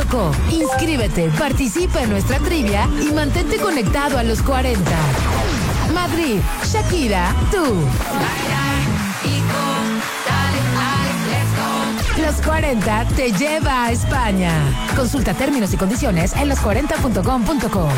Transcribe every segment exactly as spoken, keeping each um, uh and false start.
co. Inscríbete, participa en nuestra trivia y mantente conectado a los cuarenta. Madrid, Shakira, tú. Los cuarenta te lleva a España. Consulta términos y condiciones en los cuarenta punto com punto co.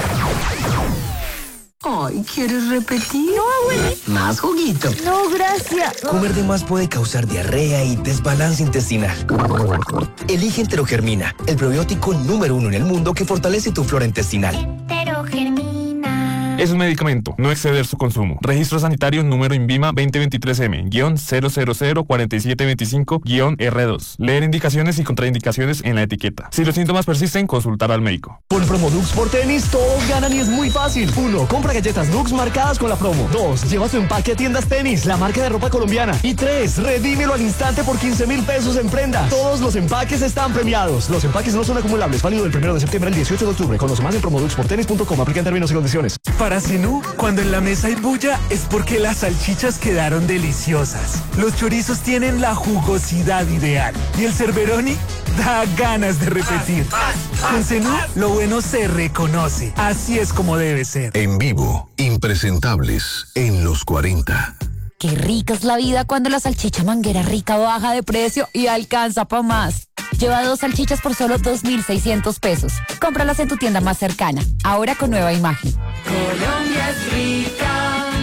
Ay, ¿quieres repetir? No, abuelita. Más juguito. No, gracias. Comer de más puede causar diarrea y desbalance intestinal. Elige Enterogermina, el probiótico número uno en el mundo que fortalece tu flora intestinal. Enterogermina. Es un medicamento, no exceder su consumo. Registro sanitario número INVIMA veinte veintitrés M, guión cero cero cero cuatro siete dos cinco, guión R dos. Leer indicaciones y contraindicaciones en la etiqueta. Si los síntomas persisten, consultar al médico. Con Promodux por tenis, todos ganan y es muy fácil. Uno, compra galletas Dux marcadas con la promo. Dos, lleva su empaque a Tiendas Tenis, la marca de ropa colombiana. Y tres, redímelo al instante por quince mil pesos en prenda. Todos los empaques están premiados. Los empaques no son acumulables. Válido del primero de septiembre al dieciocho de octubre. Conoce más en promodux por tenis punto com. Aplican términos y condiciones. Para Zenú, cuando en la mesa hay bulla, es porque las salchichas quedaron deliciosas. Los chorizos tienen la jugosidad ideal. Y el cerberoni da ganas de repetir. Con Zenú, lo bueno se reconoce. Así es como debe ser. En vivo, impresentables en los cuarenta. Qué rica es la vida cuando la salchicha Manguera Rica baja de precio y alcanza pa' más. Lleva dos salchichas por solo dos mil seiscientos pesos. Cómpralas en tu tienda más cercana, ahora con nueva imagen. Colombia es rica.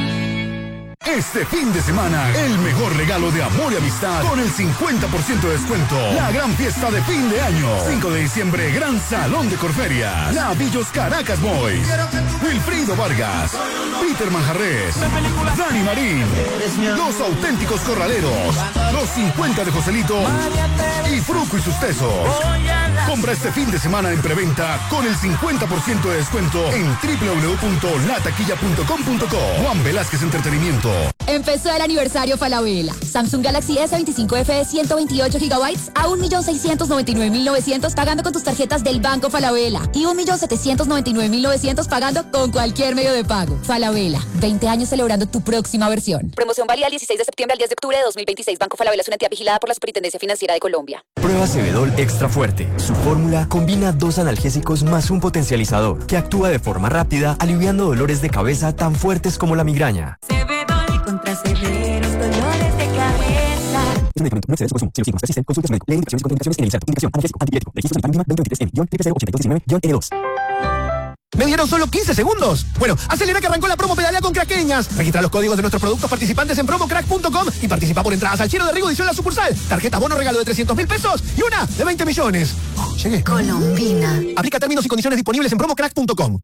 Este fin de semana, el mejor regalo de amor y amistad con el cincuenta por ciento de descuento. La gran fiesta de fin de año. cinco de diciembre, Gran Salón de Corferias. Navillos Caracas Boys. Wilfrido Vargas. Peter Manjarres. Dani Marín. Los Auténticos Corraleros. Los cincuenta de Joselito. Y Fruco y sus tesos. Compra este fin de semana en preventa con el cincuenta por ciento de descuento en doble u doble u doble u punto la taquilla punto com punto co. Juan Velázquez Entretenimiento. Empezó el aniversario Falabella. Samsung Galaxy S veinticinco F de ciento veintiocho gigabytes a un millón seiscientos noventa y nueve mil novecientos pagando con tus tarjetas del Banco Falabella y un millón setecientos noventa y nueve mil novecientos pagando con cualquier medio de pago. Falabella, veinte años celebrando tu próxima versión. Promoción válida del dieciséis de septiembre al diez de octubre de dos mil veintiséis. Banco Falabella es una entidad vigilada por la Superintendencia Financiera de Colombia. Prueba Cebedol Extra Fuerte. Su fórmula combina dos analgésicos más un potencializador que actúa de forma rápida, aliviando dolores de cabeza tan fuertes como la migraña. Cebedol contra severos dolores de cabeza. Es un medicamento, no excede su consumo. Si los síntomas persisten, consulte a su médico. Lee indicaciones y contraindicaciones en el inserto. Indicación: analgésico, antipirético. Registro sanitario veinte veintitrés M, guión cero ochenta y dos diecinueve, guión N dos. ¡Me dieron solo quince segundos! Bueno, acelera que arrancó la promo Pedalea con Craqueñas. Registra los códigos de nuestros productos participantes en promo crack punto com y participa por entradas al Chino de Rigo Edición La Sucursal. Tarjeta bono regalo de trescientos mil pesos y una de veinte millones. Oh, llegué. Colombina. Aplica términos y condiciones disponibles en promo crack punto com.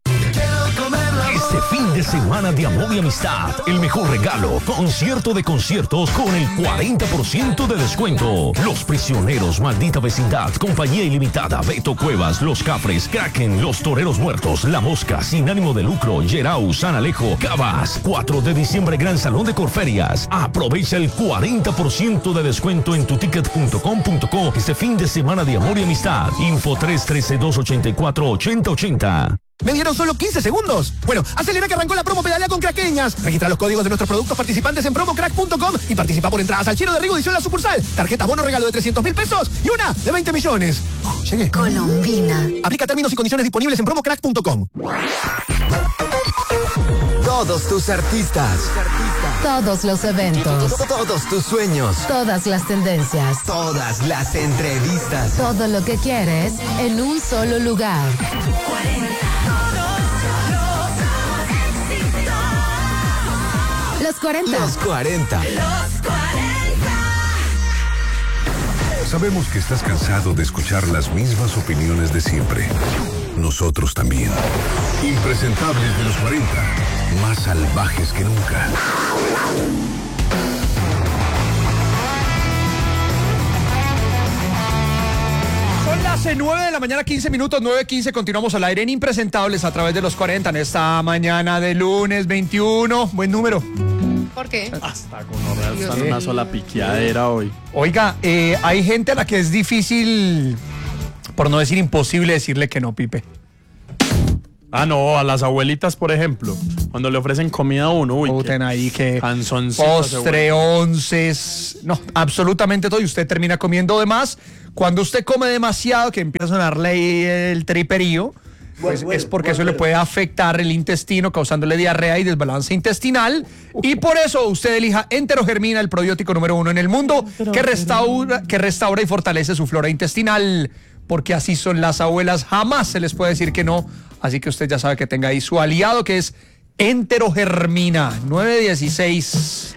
Este fin de semana de amor y amistad, el mejor regalo, concierto de conciertos con el cuarenta por ciento de descuento. Los Prisioneros, Maldita Vecindad, Compañía Ilimitada, Beto Cuevas, Los Cafres, Kraken, Los Toreros Muertos, La Mosca, Sin Ánimo de Lucro, Yerau, San Alejo, Cabas. cuatro de diciembre, Gran Salón de Corferias. Aprovecha el cuarenta por ciento de descuento en tu ticket punto com punto co este fin de semana de amor y amistad. Info tres uno tres dos ocho cuatro ocho cero ocho cero. ¡Me dieron solo quince segundos! Bueno, acelera que arrancó la promo Pedalea con Craqueñas. Registra los códigos de nuestros productos participantes en promo crack punto com y participa por entradas al Chino de Rigo Edición La Sucursal. Tarjeta bono regalo de trescientos mil pesos y una de veinte millones. Oh, llegué. Colombina. Aplica términos y condiciones disponibles en promo crack punto com. Todos tus artistas. Todos los eventos. Todos tus sueños. Todas las tendencias. Todas las entrevistas. Todo lo que quieres en un solo lugar. Los cuarenta. Los cuarenta. Sabemos que estás cansado de escuchar las mismas opiniones de siempre. Nosotros también. Impresentables de los cuarenta. Más salvajes que nunca. Son las nueve de la mañana, quince minutos, nueve quince. Continuamos al aire en Impresentables a través de los cuarenta en esta mañana de lunes veintiuno. Buen número. ¿Por qué? Hasta con está en una sola piqueadera hoy. Oiga, eh, hay gente a la que es difícil, por no decir imposible, decirle que no, Pipe. Ah, no, a las abuelitas, por ejemplo. Cuando le ofrecen comida a uno, uy, Uten ahí que canzoncito postre, onces, no, absolutamente todo. Y usted termina comiendo de más. Cuando usted come demasiado, que empieza a sonarle ahí el triperío, pues bueno, es porque bueno, eso bueno. le puede afectar el intestino, causándole diarrea y desbalance intestinal. Uf. Y por eso usted elija Enterogermina, el probiótico número uno en el mundo, que restaura, que restaura y fortalece su flora intestinal. Porque así son las abuelas, jamás se les puede decir que no. Así que usted ya sabe que tenga ahí su aliado, que es Enterogermina. nueve dieciséis.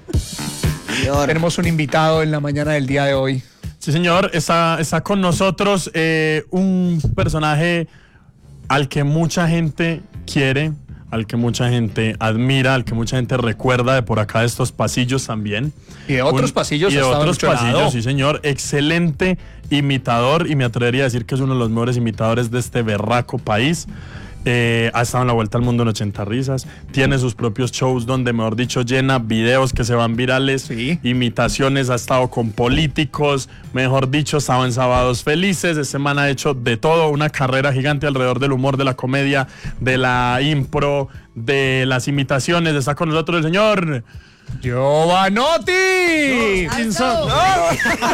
Tenemos un invitado en la mañana del día de hoy. Sí, señor, está, está con nosotros eh, un personaje al que mucha gente quiere, al que mucha gente admira, al que mucha gente recuerda de por acá de estos pasillos también. Y de otros un, pasillos. Y de otros pasillos, lado. sí señor. Excelente imitador y me atrevería a decir que es uno de los mejores imitadores de este berraco país. Eh, ha estado en la Vuelta al Mundo en ochenta risas, tiene sus propios shows donde, mejor dicho, llena videos que se van virales, sí. imitaciones, ha estado con políticos, mejor dicho, estaba en Sábados Felices. Este man ha hecho de todo, una carrera gigante alrededor del humor, de la comedia, de la impro, de las imitaciones. Está con nosotros el señor Giovanotti. No, no.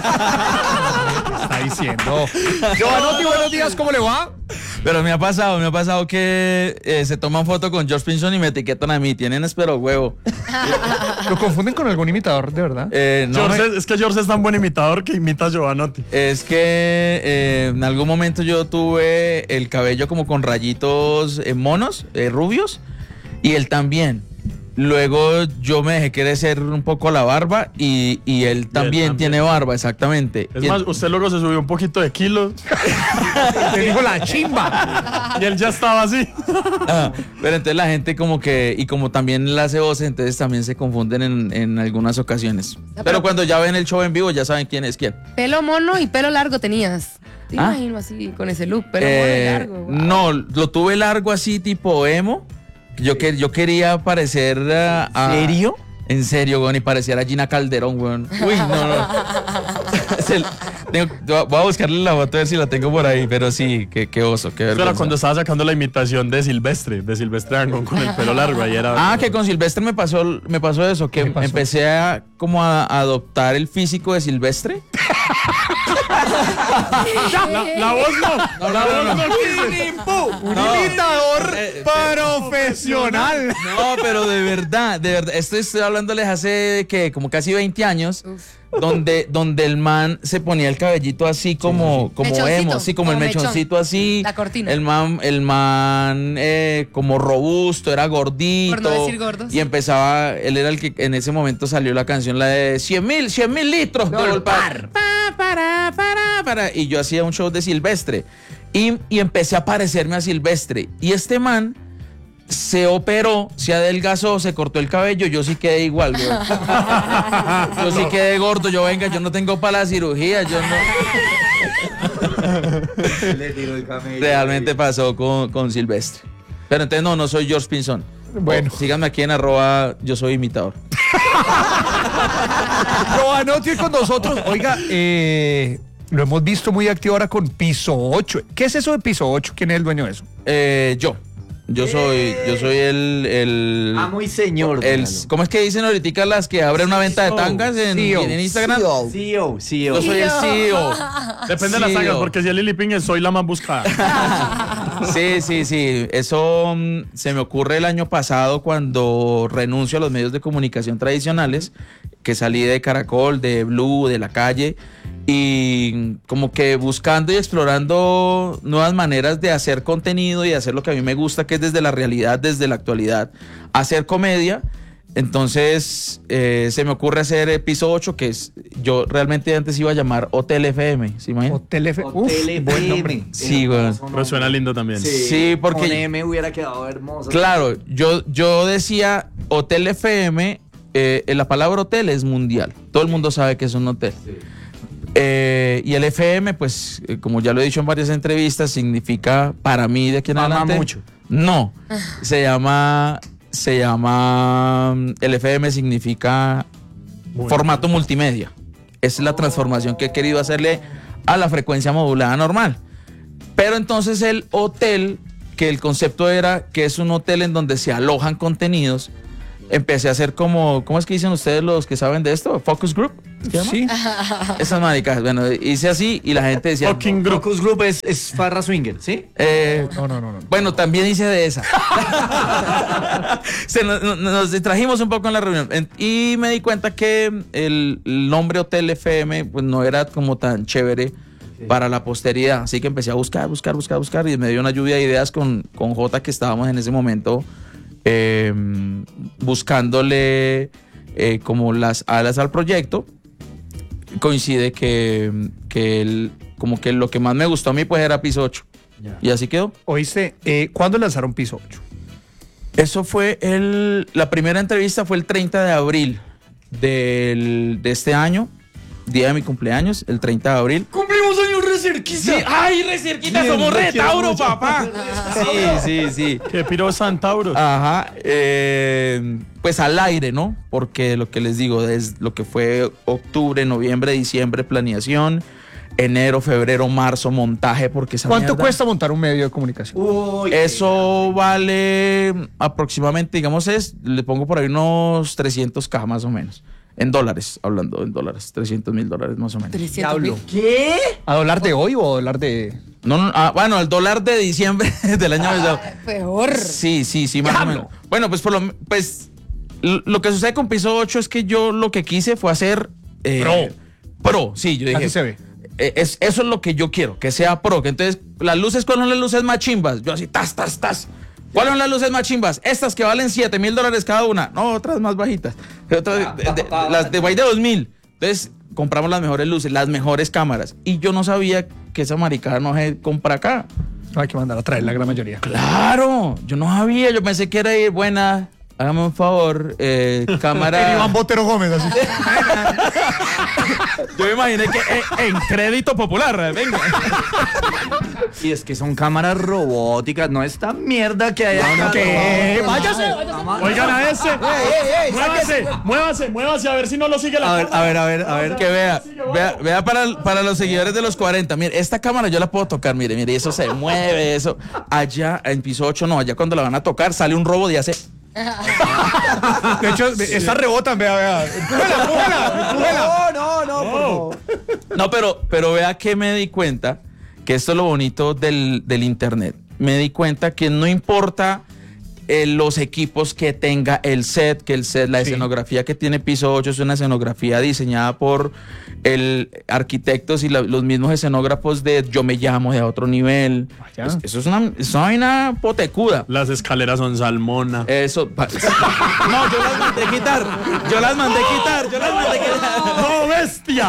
Está diciendo Giovanotti, buenos días, ¿cómo le va? Pero me ha pasado, me ha pasado que eh, se toman foto con George Pinson y me etiquetan a mí. Tienen espero huevo. ¿Lo confunden con algún imitador, de verdad? Eh, no, George, me... Es que George es tan buen imitador que imita a Giovanotti. Es que eh, en algún momento yo tuve el cabello como con rayitos eh, monos, eh, rubios, y él también. Luego yo me dejé crecer un poco la barba y, y él, también y él también tiene barba, exactamente. Es y más, el... usted luego se subió un poquito de kilos. Te dijo la chimba. Y él ya estaba así. Ah, pero entonces la gente como que, y como también él hace voces, entonces también se confunden en, en algunas ocasiones. Pero, pero cuando ya ven el show en vivo ya saben quién es quién. Pelo mono y pelo largo tenías. Te ¿Ah? imagino así, con ese look, pelo eh, mono y largo. Wow. No, lo tuve largo así tipo emo. Yo, que, yo quería parecer uh, a... ¿En serio? En serio, weón, y pareciera Gina Calderón, weón. Uy, no, no. El, tengo, voy a buscarle la foto a ver si la tengo por ahí, pero sí, qué, qué oso, qué vergüenza. Pero cuando estaba sacando la imitación de Silvestre, de Silvestre Angón con el pelo largo, ahí era... Ah, que con Silvestre me pasó, me pasó eso, que pasó? empecé a como a, a adoptar el físico de Silvestre. la, la voz no, no, la no, voz no, no, no. Un no. imitador eh, profesional. No, pero de verdad, de verdad, esto estoy hablándoles hace que como casi veinte años. Uf. Donde, donde el man se ponía el cabellito así como, sí, sí. como emo, sí, como, como el mechoncito mechón. Así. La cortina. El man, el man eh, como robusto, era gordito. Por no decir gordo. Y empezaba, él era el que en ese momento salió la canción, la de cien mil, cien mil litros. De golpar. Pa, para, para, para. Y yo hacía un show de Silvestre. Y, y empecé a parecerme a Silvestre. Y este man se operó, se adelgazó, se cortó el cabello, yo sí quedé igual, güey. Yo sí quedé gordo, yo venga, yo no tengo para la cirugía, yo no. Le tiró el camello. Realmente pasó con, con Silvestre. Pero entonces no, no soy George Pinson. Bueno. Oh, síganme aquí en arroba, yo soy imitador. Giovanotti con nosotros. Oiga, eh, lo hemos visto muy activo ahora con Piso ocho. ¿Qué es eso de Piso ocho? ¿Quién es el dueño de eso? Eh, yo. Yo soy, yo soy el, el amo y señor. El, ¿Cómo es que dicen ahorita las que abren una venta de tangas en, en Instagram? C E O, C E O. Yo soy el C E O. Depende de las tangas, porque si es Lili Ping, soy la más buscada. Sí, sí, sí. Eso um, se me ocurre el año pasado cuando renuncio a los medios de comunicación tradicionales, que salí de Caracol, de Blue, de La Calle. Y como que buscando y explorando nuevas maneras de hacer contenido y de hacer lo que a mí me gusta, que es desde la realidad, desde la actualidad, hacer comedia. Entonces eh, se me ocurre hacer Piso ocho, que es, yo realmente antes iba a llamar Hotel F M, ¿sí imagina? Hotel F M, Uf, buen nombre. Sí, güey. Pero suena lindo también. Sí, sí, porque con M hubiera quedado hermoso. Claro, yo, yo decía Hotel F M, eh, la palabra hotel es mundial, todo el mundo sabe que es un hotel. Sí. Eh, y el F M, pues, eh, como ya lo he dicho en varias entrevistas, significa para mí de aquí en Mama adelante. mucho. No, se llama, se llama, el F M significa bueno. formato multimedia. Esa es la transformación que he querido hacerle a la frecuencia modulada normal. Pero entonces el hotel que el concepto era que es un hotel en donde se alojan contenidos, empecé a hacer como, ¿cómo es que dicen ustedes los que saben de esto? Focus Group. Sí. Esas maricas. Bueno, hice así y la gente decía. Fucking Group. Focus Group es, es farra swinger, ¿sí? Eh, no, no, no, no. Bueno, también hice de esa. Se nos, nos distrajimos un poco en la reunión y me di cuenta que el, el nombre Hotel F M pues, no era como tan chévere para la posteridad. Así que empecé a buscar, buscar, buscar, buscar y me dio una lluvia de ideas con, con J, que estábamos en ese momento eh, buscándole eh, como las alas al proyecto. Coincide que, que el, como que lo que más me gustó a mí pues era Piso ocho. Ya. Y así quedó. Oíste, eh, ¿cuándo lanzaron Piso ocho? Eso fue el... La primera entrevista fue el treinta de abril del, de este año, día de mi cumpleaños, el treinta de abril. ¡Cumplimos años re cerquita! Sí, ¡ay, re cerquita! Bien, ¡Somos re Tauro, mucho. papá! Sí, sí, sí. Que piro Santauros. Ajá. Eh, pues al aire, ¿no? Porque lo que les digo, es lo que fue octubre, noviembre, diciembre, planeación, enero, febrero, marzo, montaje, porque esa ¿Cuánto mierda- cuesta montar un medio de comunicación? Uy, Eso vale aproximadamente, digamos, es, le pongo por ahí unos trescientos K más o menos. En dólares, hablando en dólares, trescientos mil dólares más o menos. Diablo. ¿Qué? ¿A dólar de hoy o a dólar de...? No, no, ah, bueno, el dólar de diciembre del año pasado. Peor. Sí, sí, sí, más o menos. Bueno, pues por lo pues l- lo que sucede con Piso ocho es que yo lo que quise fue hacer eh, Pro. Pro, sí, yo dije. Así se ve. eh, es, eso es lo que yo quiero, que sea pro. Que entonces, las luces, ¿cuáles son las luces más chimbas? Yo así, tas, tas, tas. ¿Cuáles son las luces más chimbas? Estas que valen siete mil dólares cada una. No, otras más bajitas. Otras, de- de- de- las de de dos mil. Entonces, compramos las mejores luces, las mejores cámaras. Y yo no sabía que esa maricada no se compra acá. Hay que mandar a traer la gran mayoría. Claro, yo no sabía. Yo pensé que era ir buena. Hágame un favor, eh, cámara. Iván Botero Gómez, así. Yo me imaginé que en, en crédito popular, venga. Y es que son cámaras robóticas, no esta mierda que hay acá. ¿Qué? No, Váyase. Oigan a ese. Muévase, muévase, muévase, a ver si no lo sigue la A ver, a ver, a ver, a ver. Que vea, vea, vea para, para los seguidores de los cuarenta. Mire, esta cámara yo la puedo tocar, mire, mire, eso se mueve, eso. Allá en Piso ocho, no, allá cuando la van a tocar, sale un robot y hace. De hecho, esta rebotan, vea, vea. Empújala, empújala, empújala. No, no, no, por favor. No, pero, pero vea que me di cuenta que esto es lo bonito del, del internet. Me di cuenta que no importa eh, los equipos que tenga el set, que el set, la Sí. escenografía que tiene Piso ocho es una escenografía diseñada por el arquitectos y la- los mismos escenógrafos de Yo Me Llamo, de A Otro Nivel. Vaya. Es- eso es una, es una vaina potecuda. Las escaleras son salmona. Eso. pa- No, yo las mandé quitar. Yo las mandé quitar. Yo las mandé quitar. ¡No, bestia!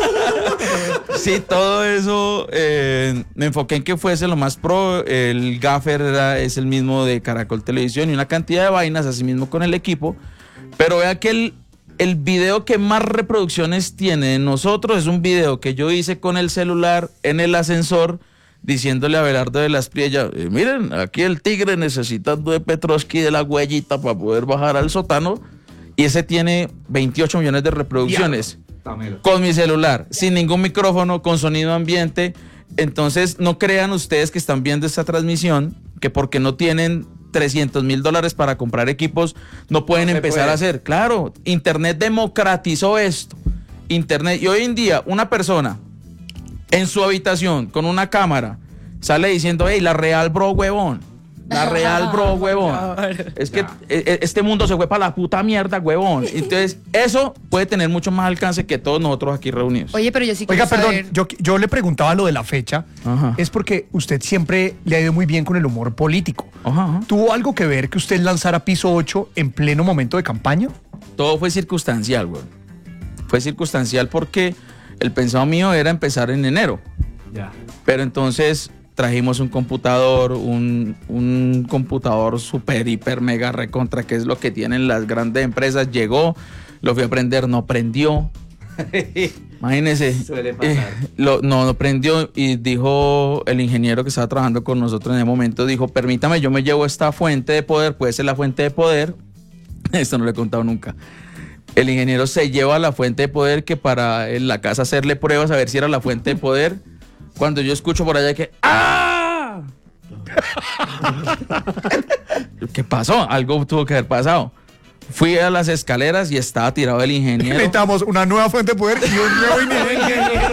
Sí, todo eso eh, me enfoqué en que fuese lo más pro. El gaffer era, es el mismo de Caracol Televisión y una cantidad de vainas, así mismo con el equipo. Pero vea que el, el video que más reproducciones tiene de nosotros es un video que yo hice con el celular en el ascensor, diciéndole a Abelardo de las Priellas, eh, miren, aquí el tigre necesitando de Petrovsky de la huellita para poder bajar al sótano. Y ese tiene veintiocho millones de reproducciones. Con mi celular, sin ningún micrófono, con sonido ambiente. Entonces, no crean ustedes que están viendo esta transmisión, que porque no tienen trescientos mil dólares para comprar equipos, no pueden No se empezar puede. a hacer. Claro, Internet democratizó esto. Internet, y hoy en día, una persona en su habitación con una cámara sale diciendo, hey, la real, bro, huevón. La real, bro, huevón. Es que eh, este mundo se fue para la puta mierda, huevón. Entonces, eso puede tener mucho más alcance que todos nosotros aquí reunidos. Oye, pero yo sí Oiga, quiero perdón, saber. yo, yo le preguntaba lo de la fecha. Ajá. Es porque usted siempre le ha ido muy bien con el humor político. Ajá, ajá. ¿Tuvo algo que ver que usted lanzara Piso ocho en pleno momento de campaña? Todo fue circunstancial, güey. Fue circunstancial porque el pensado mío era empezar en enero. Ya. Pero entonces trajimos un computador, un, un computador super, hiper, mega recontra, que es lo que tienen las grandes empresas. Llegó, lo fui a prender, no prendió. Imagínese. Suele pasar. eh, lo- no, no prendió y dijo el ingeniero que estaba trabajando con nosotros en el momento, dijo, permítame, yo me llevo esta fuente de poder, puede ser la fuente de poder. Esto no lo he contado nunca. El ingeniero se lleva la fuente de poder que para en la casa hacerle pruebas a ver si era la fuente de poder. Cuando yo escucho por allá que ¡ah! ¿Qué pasó? Algo tuvo que haber pasado. Fui a las escaleras y estaba tirado el ingeniero. Necesitamos una nueva fuente de poder y un nuevo ingeniero.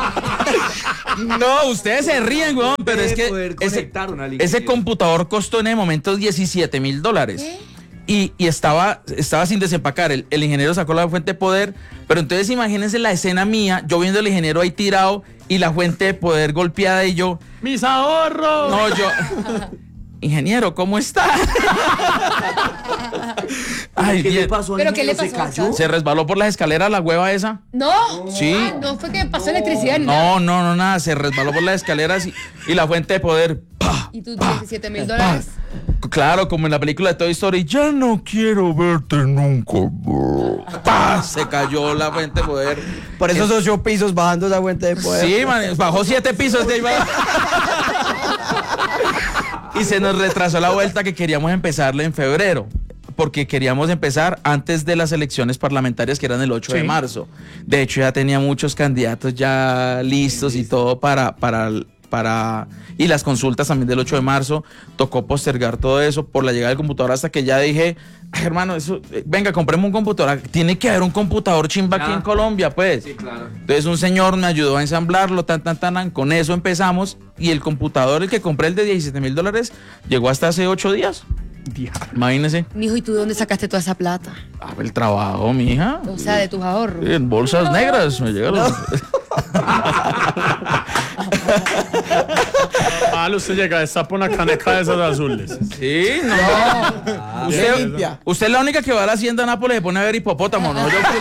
No, ustedes se ríen, weón, pero es que ese, ese computador costó en el momento diecisiete mil dólares. Y, y estaba, estaba sin desempacar. El, el ingeniero sacó la fuente de poder. Pero entonces imagínense la escena mía, yo viendo al ingeniero ahí tirado y la fuente de poder golpeada y yo... ¡Mis ahorros! No, yo... Ingeniero, ¿cómo está? Ay, ¿Qué bien. le pasó? ¿Pero qué le pasó? ¿Se cayó? Se resbaló por las escaleras la hueva esa. No. Sí. Ah, no fue que pasó electricidad. No, no, no, nada. Se resbaló por las escaleras y, y la fuente de poder. ¿Y tus diecisiete mil dólares? Claro, como en la película de Toy Story. Ya no quiero verte nunca. ¡Pah! Se cayó la fuente de poder. Por esos ocho pisos bajando esa fuente de poder. Sí, man, bajó siete pisos de ahí. Y se nos retrasó la vuelta que queríamos empezarla en febrero, porque queríamos empezar antes de las elecciones parlamentarias que eran el ocho de marzo. De hecho, ya tenía muchos candidatos ya listos y todo para, para, para... Y las consultas también del ocho de marzo. Tocó postergar todo eso por la llegada del computador hasta que ya dije, ay, hermano, eso, venga, compremos un computador. Tiene que haber un computador chimba aquí en Colombia, pues. Sí, claro. Entonces un señor me ayudó a ensamblarlo, tan, tan, tan, tan. Con eso empezamos. Y el computador, el que compré, el de diecisiete mil dólares, llegó hasta hace ocho días. Imagínese. Mijo, ¿y tú de dónde sacaste toda esa plata? Ah, el trabajo, mija. O sea, de tus ahorros. En bolsas negras me llegaron. Mal, usted llega, destapa una caneca de esas azules. Sí, no. Ah, usted, limpia. usted es la única que va a la hacienda Nápoles y se pone a ver hipopótamo, ¿no? Yo estoy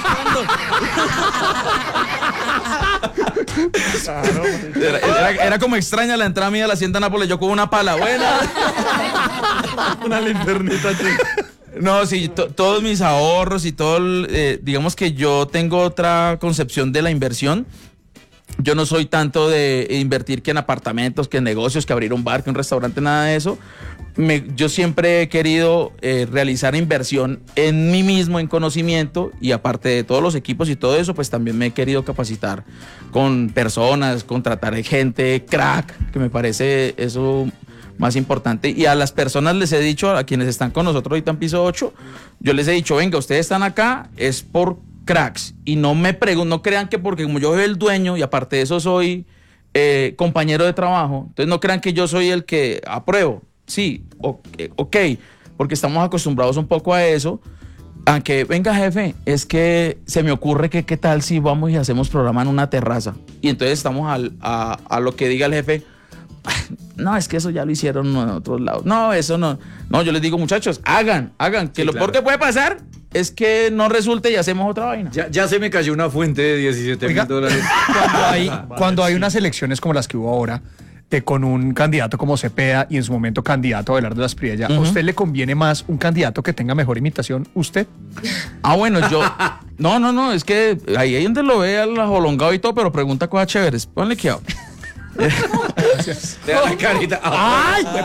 Era, era, era como extraña la entrada mía a la hacienda Nápoles, yo con una pala buena. Una linternita chica. No, sí, to, todos mis ahorros y todo, el, eh, digamos que yo tengo otra concepción de la inversión. Yo no soy tanto de invertir que en apartamentos, que en negocios, que abrir un bar, que un restaurante, nada de eso. Me, yo siempre he querido eh, realizar inversión en mí mismo, en conocimiento, y aparte de todos los equipos y todo eso, pues también me he querido capacitar con personas, contratar gente crack, que me parece eso más importante. Y a las personas les he dicho, a quienes están con nosotros ahorita en piso ocho, yo les he dicho, venga, ustedes están acá, es por cracks, y no me pregunten, no crean que porque como yo soy el dueño y aparte de eso soy eh, compañero de trabajo, entonces no crean que yo soy el que apruebo. Sí, okay, ok, porque estamos acostumbrados un poco a eso, aunque venga jefe, es que se me ocurre que qué tal si vamos y hacemos programa en una terraza, y entonces estamos al, a, a lo que diga el jefe. No, es que eso ya lo hicieron en otros lados. No, eso no. No, yo les digo, muchachos, hagan, hagan, que Sí, lo claro. peor que puede pasar es que no resulte y hacemos otra vaina. Ya, ya se me cayó una fuente de diecisiete mil dólares. Cuando hay, cuando hay unas elecciones como las que hubo ahora, eh, con un candidato como Cepeda y en su momento candidato Abelardo Aspriella, ¿a usted le conviene más un candidato que tenga mejor imitación? ¿Usted? Ah, bueno, yo... No, no, no, es que ahí hay donde lo ve al ajolongado y todo, pero pregunta cosas chéveres. Ponle que... Te da la carita. ¡Ay, me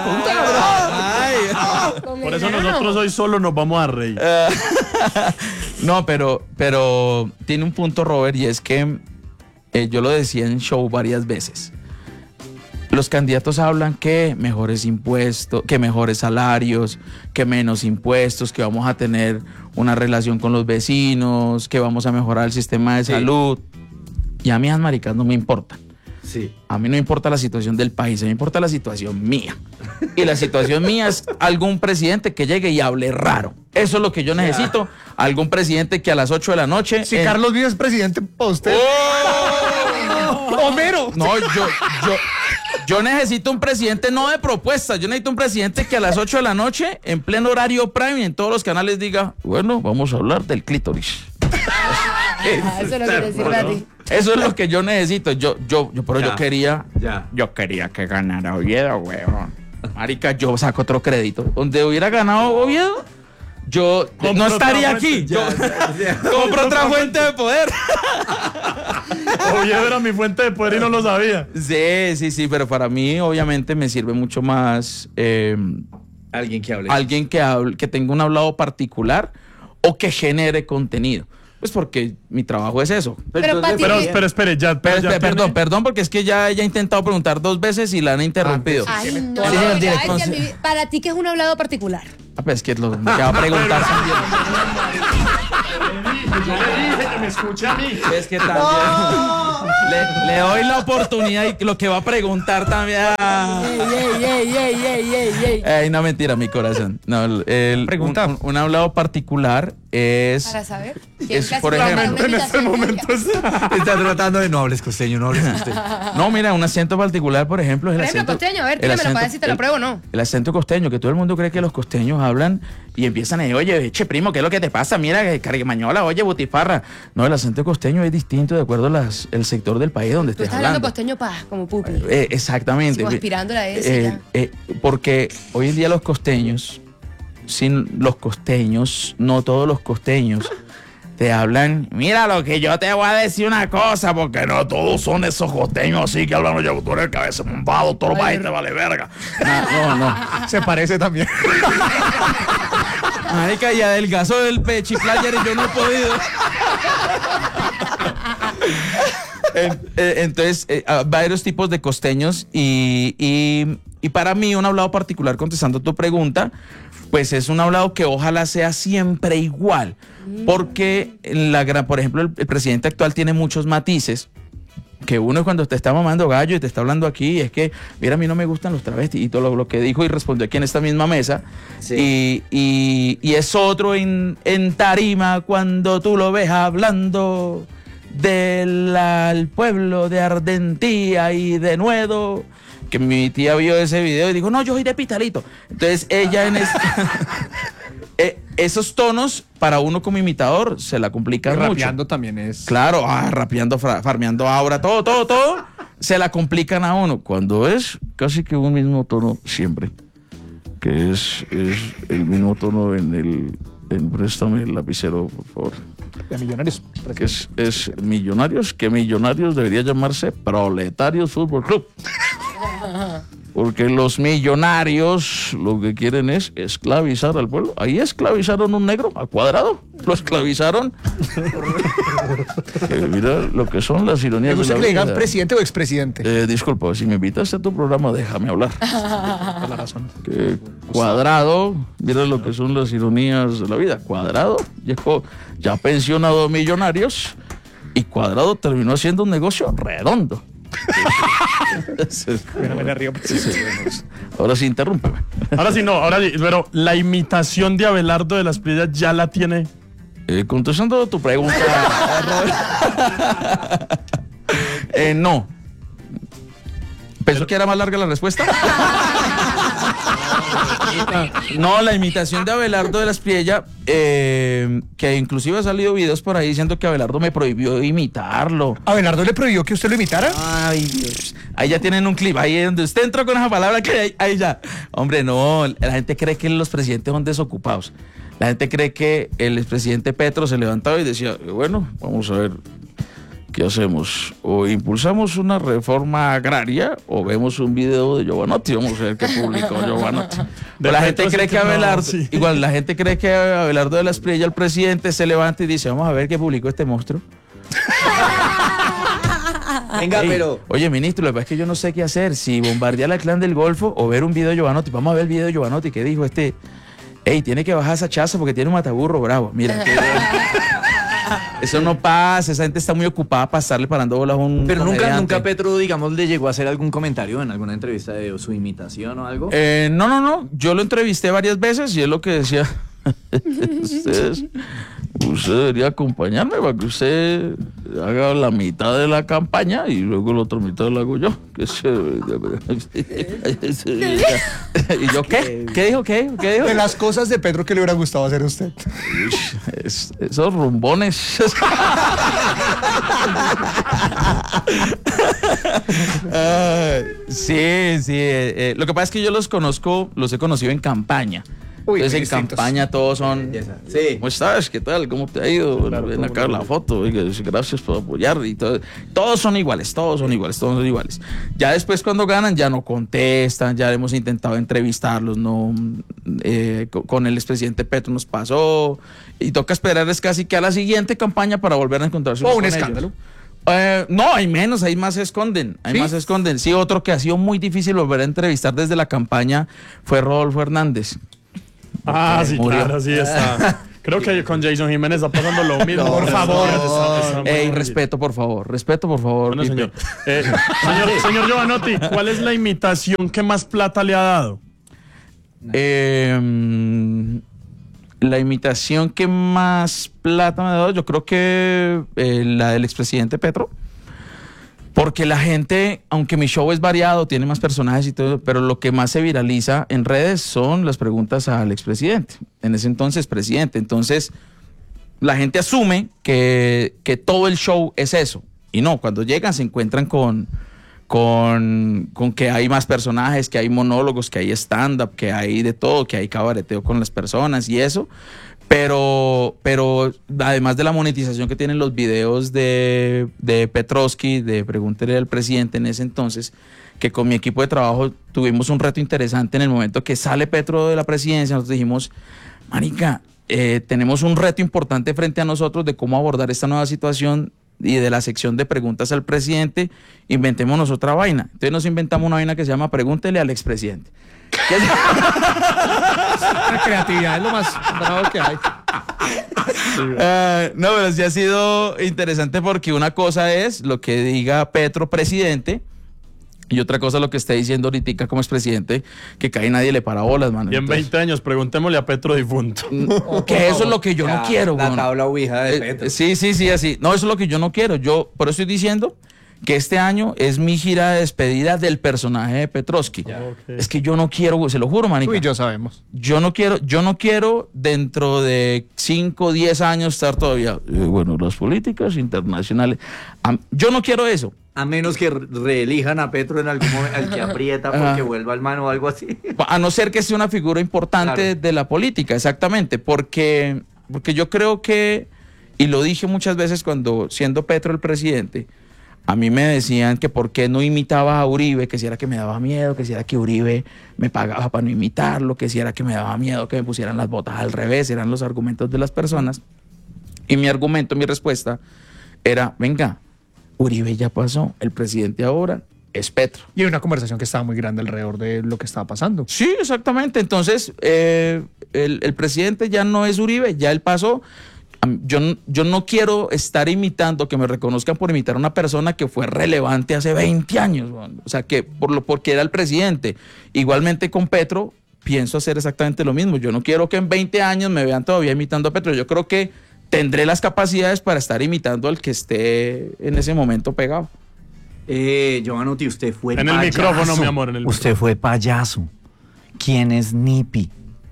Por eso nosotros hoy solo nos vamos a reír. No, pero, pero tiene un punto, Robert, y es que eh, yo lo decía en show varias veces. Los candidatos hablan que mejores impuestos, que mejores salarios, que menos impuestos, que vamos a tener una relación con los vecinos, que vamos a mejorar el sistema de Sí. salud. Y a mí las maricas no me importan. Sí. A mí no me importa la situación del país, a mí me importa la situación mía. Y la situación mía es algún presidente que llegue y hable raro. Eso es lo que yo necesito. Algún presidente que a las ocho de la noche... Si en- Carlos Vives es presidente para usted. Homero. No, yo, yo, yo necesito un presidente no de propuestas. Yo necesito un presidente que a las ocho de la noche, en pleno horario prime, en todos los canales diga, bueno, vamos a hablar del clítoris. Ah, eso es lo que te sirve a ti. Eso es lo que yo necesito. Yo, yo, yo, pero Ya. yo quería, Ya. yo quería que ganara Oviedo, weón. Marica, yo saco otro crédito. Donde hubiera ganado Oviedo, yo Compro no otra estaría fuente. aquí. Ya, Yo ya. compro otra fuente de poder. Oviedo era mi fuente de poder y no lo sabía. Sí, sí, sí, pero para mí obviamente me sirve mucho más eh, Alguien que hable. alguien que hable, que tenga un hablado particular o que genere contenido. Pues porque mi trabajo es eso. Pero, Pati, pero, ¿qué? pero espere, ya. Pero, ya espere, tiene- perdón, perdón, porque es que ya ella ha intentado preguntar dos veces y la han interrumpido. Ay, no, Sí, no, el ya, director, es que sí. a mí- para ti, ¿qué es un hablado particular? Ah, pues es que lo que va a preguntar también. Yo le dije que me escuche a mí. Es que también le, le doy la oportunidad y lo que va a preguntar también. Ey, ey, ey, ey, ey, ey. Ey, no, mentira, mi corazón. No, el, el- Pregunta. Un, un- un hablado particular es. Para saber. Es, casi por va a dar ejemplo, una invitación tuya. Está tratando de no hables costeño, no hables costeño. No, mira, un acento particular, por ejemplo, es el Por ejemplo, acento. costeño, a ver, el dígamelo para acento- ver si te lo el- pruebo o no. El acento costeño, que todo el mundo cree que los costeños hablan y empiezan a decir, oye, che, primo, ¿qué es lo que te pasa? Mira, que carimañola, oye, butifarra. No, el acento costeño es distinto de acuerdo al sector del país donde Tú estés estás hablando hablando. costeño paz, como pupi. Eh, exactamente. Como aspirando a ese, Eh, ya. eh, porque hoy en día los costeños, sin los costeños, no todos los costeños, te hablan, mira lo que yo te voy a decir una cosa, porque no todos son esos costeños así que hablan, oye, tú eres el cabeza bombado, todo lo país te vale verga. No, no, no. Se parece también. Ay, que ya adelgazó el pecho y player y yo no he podido. En- eh, Entonces, eh, hay varios tipos de costeños y, y, y para mí un hablado particular, contestando tu pregunta, pues es un hablado que ojalá sea siempre igual, porque la gran, por ejemplo, el, el presidente actual tiene muchos matices. Que uno cuando te está mamando gallo y te está hablando aquí, es que, mira, a mí no me gustan los travestis, y todo lo, lo que dijo y respondió aquí en esta misma mesa. Y, y, y es otro en, en tarima cuando tú lo ves hablando del al pueblo de Ardentía y de Nuedo, que mi tía vio ese video y dijo, no, yo soy de Pitalito. Entonces ella en este... Eh, esos tonos para uno como imitador se la complican mucho. Rapeando también es. Claro, ah, rapeando, fra- farmeando ahora, todo, todo, todo, se la complican a uno. Cuando es casi que un mismo tono siempre. Que es, es el mismo tono en el... En, préstame el lapicero, por favor. De Millonarios. Que es, es Millonarios, que Millonarios debería llamarse Proletarios Fútbol Club. Porque los millonarios lo que quieren es esclavizar al pueblo. Ahí esclavizaron un negro a Cuadrado. Lo esclavizaron. Eh, mira lo que son las ironías ¿Te gusta de que la le digan vida. presidente o expresidente? Eh, disculpa, si me invitas a tu programa, déjame hablar. Por la razón. Que Cuadrado, mira lo que son las ironías de la vida. Cuadrado llegó ya pensionado de Millonarios y Cuadrado terminó haciendo un negocio redondo. Bueno, me la río. Ahora sí, interrúmpeme. Ahora sí, no, ahora sí, pero la imitación de Abelardo de las Piedras ya la tiene. Eh, contestando tu pregunta, eh, no. ¿Pensó que era más larga la respuesta? No, la imitación de Abelardo de la Espriella, eh, que inclusive ha salido videos por ahí diciendo que Abelardo me prohibió imitarlo. ¿Abelardo le prohibió que usted lo imitara? Ay, Dios. Ahí ya tienen un clip, ahí donde usted entró con esa palabra que ahí, ahí ya. Hombre, no, la gente cree que los presidentes son desocupados. La gente cree que el expresidente Petro se levantaba y decía, bueno, vamos a ver qué hacemos. O impulsamos una reforma agraria o vemos un video de Giovanotti. Vamos a ver qué publicó Giovanotti. De La gente Petro cree sí que que no, Abelardo, sí. igual la gente cree que Abelardo de la Espriella, el presidente, se levanta y dice, vamos a ver qué publicó este monstruo. Venga, Ey, pero. Oye, ministro, lo que pasa es que yo no sé qué hacer. Si bombardear al clan del Golfo o ver un video de Giovanotti. Vamos a ver el video de Giovanotti. ¿Qué dijo este? Ey, tiene que bajar esa chaza porque tiene un mataburro bravo. Mira. que- Eso no pasa. Esa gente está muy ocupada para estarle parando bolas a un Pero nunca, comediante. nunca Petro, digamos, le llegó a hacer algún comentario en alguna entrevista de su imitación o algo. Eh, no, no, no. Yo lo entrevisté varias veces y es lo que decía. Ustedes, usted debería acompañarme para que usted haga la mitad de la campaña y luego la otra mitad la hago yo. Que se- ¿Y yo qué? ¿Qué dijo? ¿Qué dijo? ¿Qué dijo? De las cosas de Pedro que le hubiera gustado hacer a usted. Es- esos rumbones. Ay, sí, sí. eh, eh, lo que pasa es que yo los conozco, los he conocido en campaña. Uy, Entonces en distintos. campaña todos son, Sí. ¿cómo estás? ¿Qué tal? ¿Cómo te ha ido? Claro, Ven todo acá el la mundo. foto, oiga, gracias por apoyar y todo. Todos son iguales, todos son iguales, todos son iguales. Ya después cuando ganan ya no contestan, ya hemos intentado entrevistarlos, no, eh, co- con el expresidente Petro nos pasó y toca esperarles casi que a la siguiente campaña para volver a encontrarse. O unos un con ellos. escándalo. Eh, no, hay menos, hay más se esconden, hay ¿Sí? más se esconden. Sí, otro que ha sido muy difícil volver a entrevistar desde la campaña fue Rodolfo Hernández. Ah, Porque sí, murió. claro, sí está. Creo que con Jason Jiménez está pasando lo mismo. Por Está- favor. está- está muy Ey, mal. respeto, por favor, respeto, por favor. Bueno, Pipe. señor. Eh, señor, señor Giovanotti, ¿cuál es la imitación que más plata le ha dado? Eh, mm, la imitación que más plata me ha dado, yo creo que eh, la del expresidente Petro. Porque la gente, aunque mi show es variado, tiene más personajes y todo, pero lo que más se viraliza en redes son las preguntas al expresidente. En ese entonces, presidente. Entonces, la gente asume que, que todo el show es eso. Y no, cuando llegan se encuentran con, con, con que hay más personajes, que hay monólogos, que hay stand-up, que hay de todo, que hay cabareteo con las personas y eso. Pero, pero además de la monetización que tienen los videos de, de Petrovsky, de Pregúntele al Presidente en ese entonces, que con mi equipo de trabajo tuvimos un reto interesante en el momento que sale Petro de la presidencia. Nosotros dijimos, marica, eh, tenemos un reto importante frente a nosotros de cómo abordar esta nueva situación y de la sección de preguntas al presidente, inventémonos otra vaina. Entonces nos inventamos una vaina que se llama Pregúntele al expresidente. La creatividad es lo más bravo que hay. Ah, no, pero sí ha sido interesante porque una cosa es lo que diga Petro presidente y otra cosa lo que está diciendo ahorita como expresidente, que casi nadie le para bolas, mano. Y en Entonces, veinte años, preguntémosle a Petro difunto. que eso es lo que yo no La- quiero, La weón. tabla ouija de Eh, Petro. Sí, sí, sí, así. No, eso es lo que yo no quiero. Yo, por eso estoy diciendo que este año es mi gira de despedida del personaje de Petrovsky. Es que yo no quiero, se lo juro, manica. Tú y yo sabemos. Yo no quiero, yo no quiero dentro de cinco o diez años estar todavía, eh, bueno, las políticas internacionales. Am- yo no quiero eso. A menos que re- reelijan a Petro en algún momento, al que aprieta porque Ajá. vuelva al mano o algo así. A no ser que sea una figura importante Claro. de la política, exactamente, porque, porque yo creo que, y lo dije muchas veces cuando siendo Petro el presidente, a mí me decían que por qué no imitaba a Uribe, que si era que me daba miedo, que si era que Uribe me pagaba para no imitarlo, que si era que me daba miedo que me pusieran las botas al revés, eran los argumentos de las personas. Y mi argumento, mi respuesta era, venga, Uribe ya pasó, el presidente ahora es Petro. Y hay una conversación que estaba muy grande alrededor de lo que estaba pasando. Sí, exactamente. Entonces, eh, el, el presidente ya no es Uribe, ya él pasó. Am- Yo, n- yo no quiero estar imitando, que me reconozcan por imitar a una persona que fue relevante hace veinte años. weón. O sea, que por lo, porque era el presidente. Igualmente con Petro, pienso hacer exactamente lo mismo. Yo no quiero que en veinte años me vean todavía imitando a Petro. Yo creo que tendré las capacidades para estar imitando al que esté en ese momento pegado. Eh, Giovanotti, usted fue En el payaso. micrófono, mi amor, en el Usted fue payaso. ¿Quién es Nipi?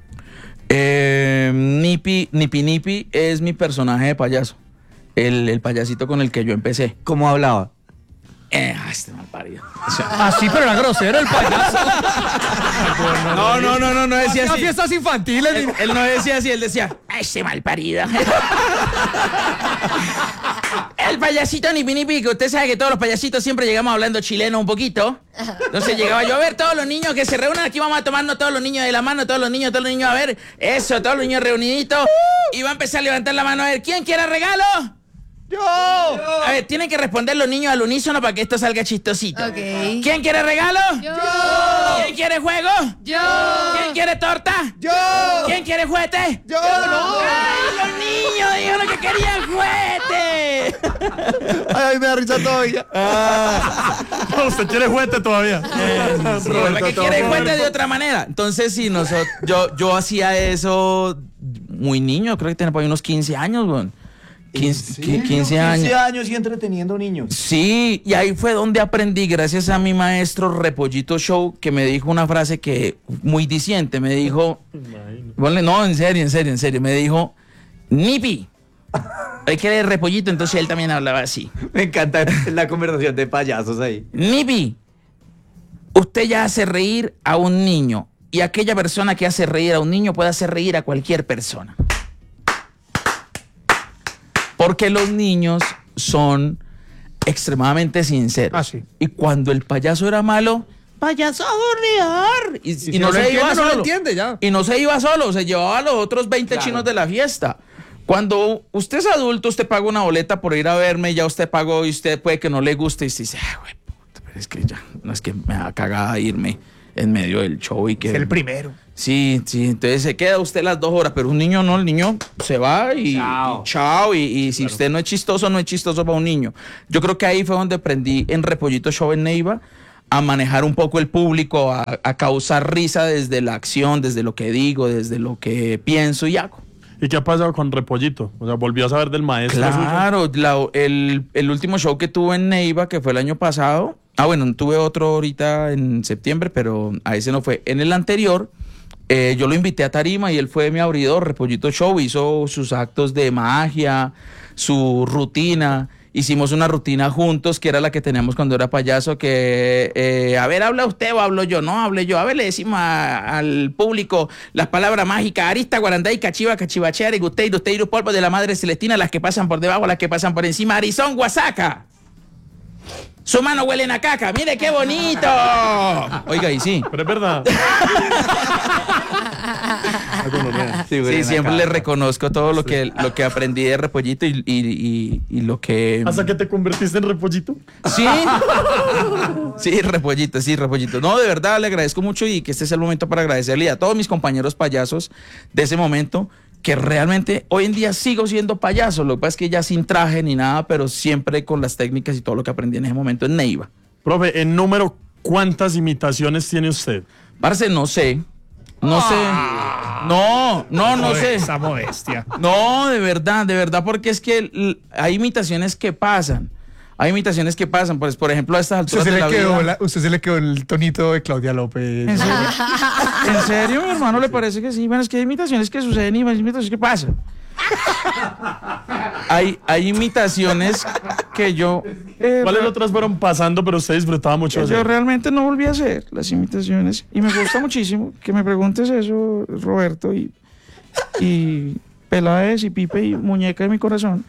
Eh, Nipi, Nipi Nipi es mi personaje de payaso. El, el payasito con el que yo empecé. ¿Cómo hablaba? Eh, ah, este mal parido. Ah, sí, pero era grosero el payaso. No, no, no, no, no decía Hacía así. fiestas infantiles. Él, él no decía así, él decía, ¡ay, este mal parido! El payasito Nipi Nipi, que usted sabe que todos los payasitos siempre llegamos hablando chileno un poquito. Entonces llegaba yo a ver todos los niños que se reúnen, aquí vamos a tomarnos todos los niños de la mano, todos los niños, todos los niños a ver, eso, todos los niños reuniditos. Y va a empezar a levantar la mano a ver, ¿quién quiere regalo? ¡Yo! A ver, tienen que responder los niños al unísono para que esto salga chistosito. Ok. ¿Quién quiere regalo? Yo. ¿Quién quiere juego? Yo. ¿Quién quiere torta? ¡Yo! ¿Quién quiere juguete? ¡Yo! ¡No! ¡Ay, los niños dijeron que querían juguete! Ay, me da risa todavía. No, usted quiere juguete todavía. Sí, ¿verdad que quiere juguete de otra manera? Entonces, sí, nosotros, yo, yo hacía eso muy niño, creo que tenía por ahí unos quince años, weón. quince, qui- quince años. quince años y entreteniendo niños. Sí, y ahí fue donde aprendí, gracias a mi maestro Repollito Show, que me dijo una frase que muy diciente, me dijo, ponle, no, en serio, en serio, en serio, me dijo, Nipi, hay que leer Repollito, entonces él también hablaba así. Me encanta la conversación de payasos ahí. Nipi, usted ya hace reír a un niño, y aquella persona que hace reír a un niño puede hacer reír a cualquier persona. Porque los niños son extremadamente sinceros. Ah, sí. Y cuando el payaso era malo, payaso aburridor. Y, y, si no, no lo se entiende, iba no lo solo. entiende ya. Y no se iba solo, se llevaba a los otros veinte Claro. chinos de la fiesta. Cuando usted es adulto, usted paga una boleta por ir a verme, ya usted pagó y usted puede que no le guste y usted dice, ah, güey, puta, pero es que ya, no es que me da cagada irme en medio del show y que... Es el primero. Sí, sí, entonces se queda usted las dos horas, pero un niño no, el niño se va y chao, y, chao, y, y si claro. usted no es chistoso, no es chistoso para un niño. Yo creo que ahí fue donde aprendí en Repollito Show en Neiva a manejar un poco el público, a, a causar risa desde la acción, desde lo que digo, desde lo que pienso y hago. ¿Y qué ha pasado con Repollito? O sea, ¿volvió a saber del maestro? Claro, la, el, el último show que tuve en Neiva, que fue el año pasado, ah bueno, tuve otro ahorita en septiembre, pero a ese no fue. En el anterior... Eh, yo lo invité a tarima y él fue mi abridor, Repollito Show, hizo sus actos de magia, su rutina, hicimos una rutina juntos que era la que teníamos cuando era payaso, que eh, a ver, ¿habla usted o hablo yo? No, hable yo, a ver, le decimos a, al público las palabras mágicas, arista, guaranday, cachiva, cachivachea, rigustei, dustei, polvo de la madre celestina, las que pasan por debajo, las que pasan por encima, arizón, guasaca. Su mano huele a caca, mire qué bonito. Oiga, y sí. Pero es verdad. Sí, sí, siempre le reconozco todo lo que, lo que aprendí de Repollito y, y, y, y lo que... ¿Hasta que te convertiste en Repollito? Sí. Sí, Repollito, sí, Repollito. No, de verdad, le agradezco mucho y que este es el momento para agradecerle a todos mis compañeros payasos de ese momento, que realmente hoy en día sigo siendo payaso. Lo que pasa es que ya sin traje ni nada, pero siempre con las técnicas y todo lo que aprendí en ese momento en Neiva. Profe, en número, ¿cuántas imitaciones tiene usted? Parce, no sé. No sé. No, no, no sé. Esa modestia. No, de verdad, de verdad, porque es que hay imitaciones que pasan. Hay imitaciones que pasan, pues, por ejemplo, a estas alturas usted se de le la quedó vida. la, usted se le quedó el tonito de Claudia López. ¿En serio? ¿En serio, mi hermano? ¿Le parece que sí? Bueno, es que hay imitaciones que suceden y hay imitaciones que pasan. Hay, hay imitaciones que yo... Eh, ¿Cuáles otras fueron pasando, pero usted disfrutaba mucho? Yo realmente no volví a hacer las imitaciones y me gusta muchísimo que me preguntes eso, Roberto, y, y Peláez y Pipe y Muñeca de mi corazón.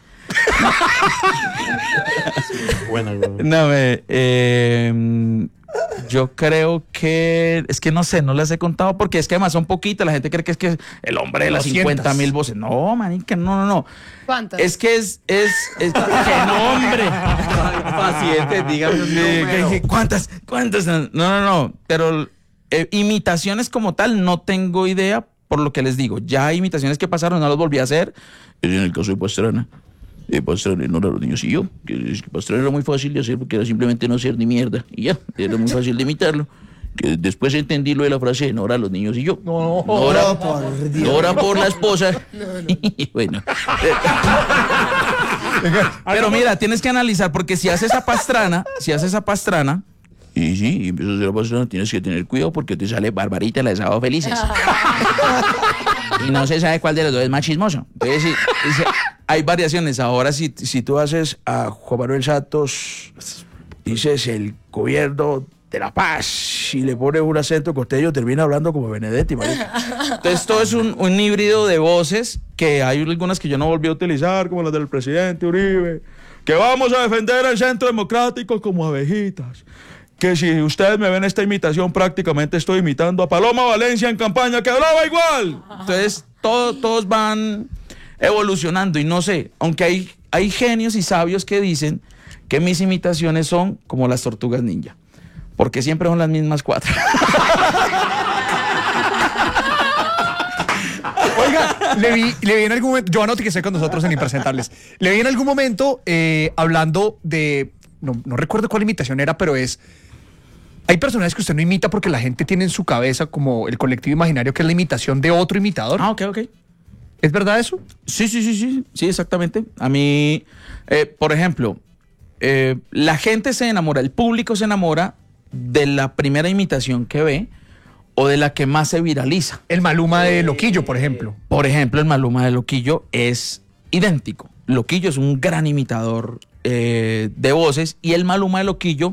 Buena, no, eh, eh, yo creo que es que no sé, no las he contado porque es que además son poquitas. La gente cree que es que el hombre de las cincuenta mil voces. No, manica, no, no, no. ¿Cuántas? Es que es, es, es que no, hombre. Paciente, dígame. ¿Cuántas? ¿Cuántas? No, no, no. Pero eh, imitaciones como tal no tengo idea, por lo que les digo. Ya hay imitaciones que pasaron, no las volví a hacer. En el caso de Pastrana. Eh, Pastrana no era los niños y yo, que, que Pastrana era muy fácil de hacer porque era simplemente no hacer ni mierda y ya, era muy fácil de imitarlo. Que después entendí lo de la frase Nora, los niños y yo. No, Nora, no, por Dios. Nora por la esposa. No, no. Bueno. Pero mira, tienes que analizar porque si haces a Pastrana, si haces a Pastrana, y sí, y empiezas a hacer a Pastrana, tienes que tener cuidado porque te sale Barbarita, la de Sábado Felices. Y no se sabe cuál de los dos es más chismoso. Entonces, sí, sí, hay variaciones. Ahora, si, si tú haces a Juan Manuel Santos, dices el gobierno de la paz y le pones un acento costeño, termina hablando como Benedetti, marica. Entonces, todo es un, un híbrido de voces que hay algunas que yo no volví a utilizar, como las del presidente Uribe, que vamos a defender el centro democrático como abejitas. Que si ustedes me ven esta imitación, prácticamente estoy imitando a Paloma Valencia en campaña, que hablaba igual. Entonces, todo, todos van evolucionando y no sé, aunque hay, hay genios y sabios que dicen que mis imitaciones son como las tortugas ninja, porque siempre son las mismas cuatro. Oiga, le vi, le vi en algún momento, yo anoté que sé con nosotros en Impresentables, le vi en algún momento eh, hablando de, no, no recuerdo cuál imitación era, pero es... Hay personajes que usted no imita porque la gente tiene en su cabeza como el colectivo imaginario que es la imitación de otro imitador. Ah, ok, ok. ¿Es verdad eso? Sí, sí, sí, sí, sí, exactamente. A mí, eh, por ejemplo, eh, la gente se enamora, el público se enamora de la primera imitación que ve o de la que más se viraliza. El Maluma de Loquillo, por ejemplo. Por ejemplo, el Maluma de Loquillo es idéntico. Loquillo es un gran imitador eh, de voces y el Maluma de Loquillo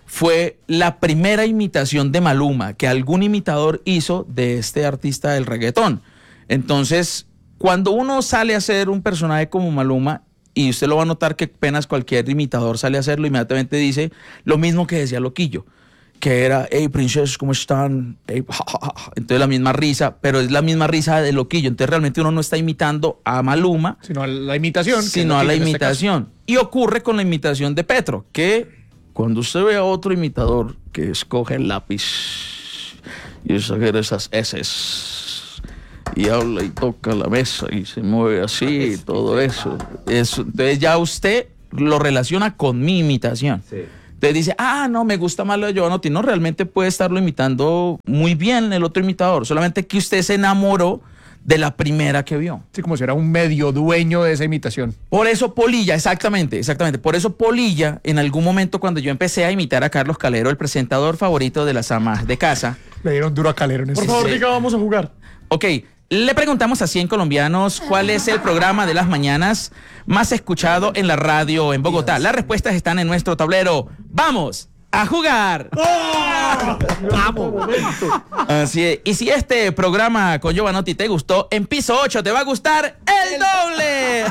fue la primera imitación de Maluma que algún imitador hizo de este artista del reggaetón. Entonces, cuando uno sale a hacer un personaje como Maluma, y usted lo va a notar que apenas cualquier imitador sale a hacerlo, inmediatamente dice lo mismo que decía Loquillo, que era, hey, princesas, ¿cómo están? Hey, ja, ja, ja. Entonces la misma risa, pero es la misma risa de Loquillo. Entonces realmente uno no está imitando a Maluma, sino a la imitación. Sino a la imitación. Y ocurre con la imitación de Petro, que cuando usted ve a otro imitador que escoge el lápiz y exagera esas eses y habla y toca la mesa y se mueve así y todo eso, eso, entonces ya usted lo relaciona con mi imitación. Sí. Entonces dice, ah, no, me gusta más lo de Giovanotti. No, realmente puede estarlo imitando muy bien el otro imitador, solamente que usted se enamoró de la primera que vio. Sí, como si era un medio dueño de esa imitación. Por eso Polilla, exactamente, exactamente. Por eso Polilla, en algún momento cuando yo empecé a imitar a Carlos Calero, el presentador favorito de las amas de casa. Le dieron duro a Calero en ese. Por favor, diga, vamos a jugar. Ok, le preguntamos a cien colombianos cuál es el programa de las mañanas más escuchado en la radio en Bogotá. Las respuestas están en nuestro tablero. ¡Vamos a jugar! ¡Oh! ¡Vamos! Así es. Y si este programa con Giovanotti te gustó, en piso ocho te va a gustar el doble.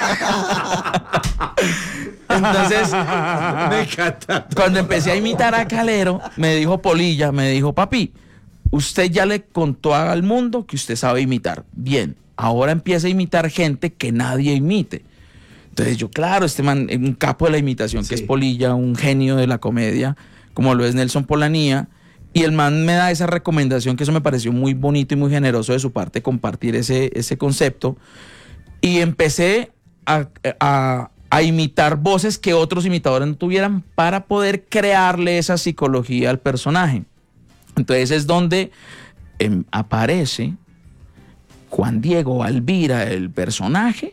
Entonces, me encanta. Cuando empecé a imitar a Calero, me dijo Polilla, me dijo, papi, usted ya le contó al mundo que usted sabe imitar. Bien, ahora empieza a imitar gente que nadie imite. Entonces yo, claro, este man, un capo de la imitación, sí, que es Polilla, un genio de la comedia, como lo es Nelson Polanía, y el man me da esa recomendación, que eso me pareció muy bonito y muy generoso de su parte, compartir ese, ese concepto, y empecé a, a, a imitar voces que otros imitadores no tuvieran para poder crearle esa psicología al personaje. Entonces es donde eh, aparece Juan Diego Alvira, el personaje,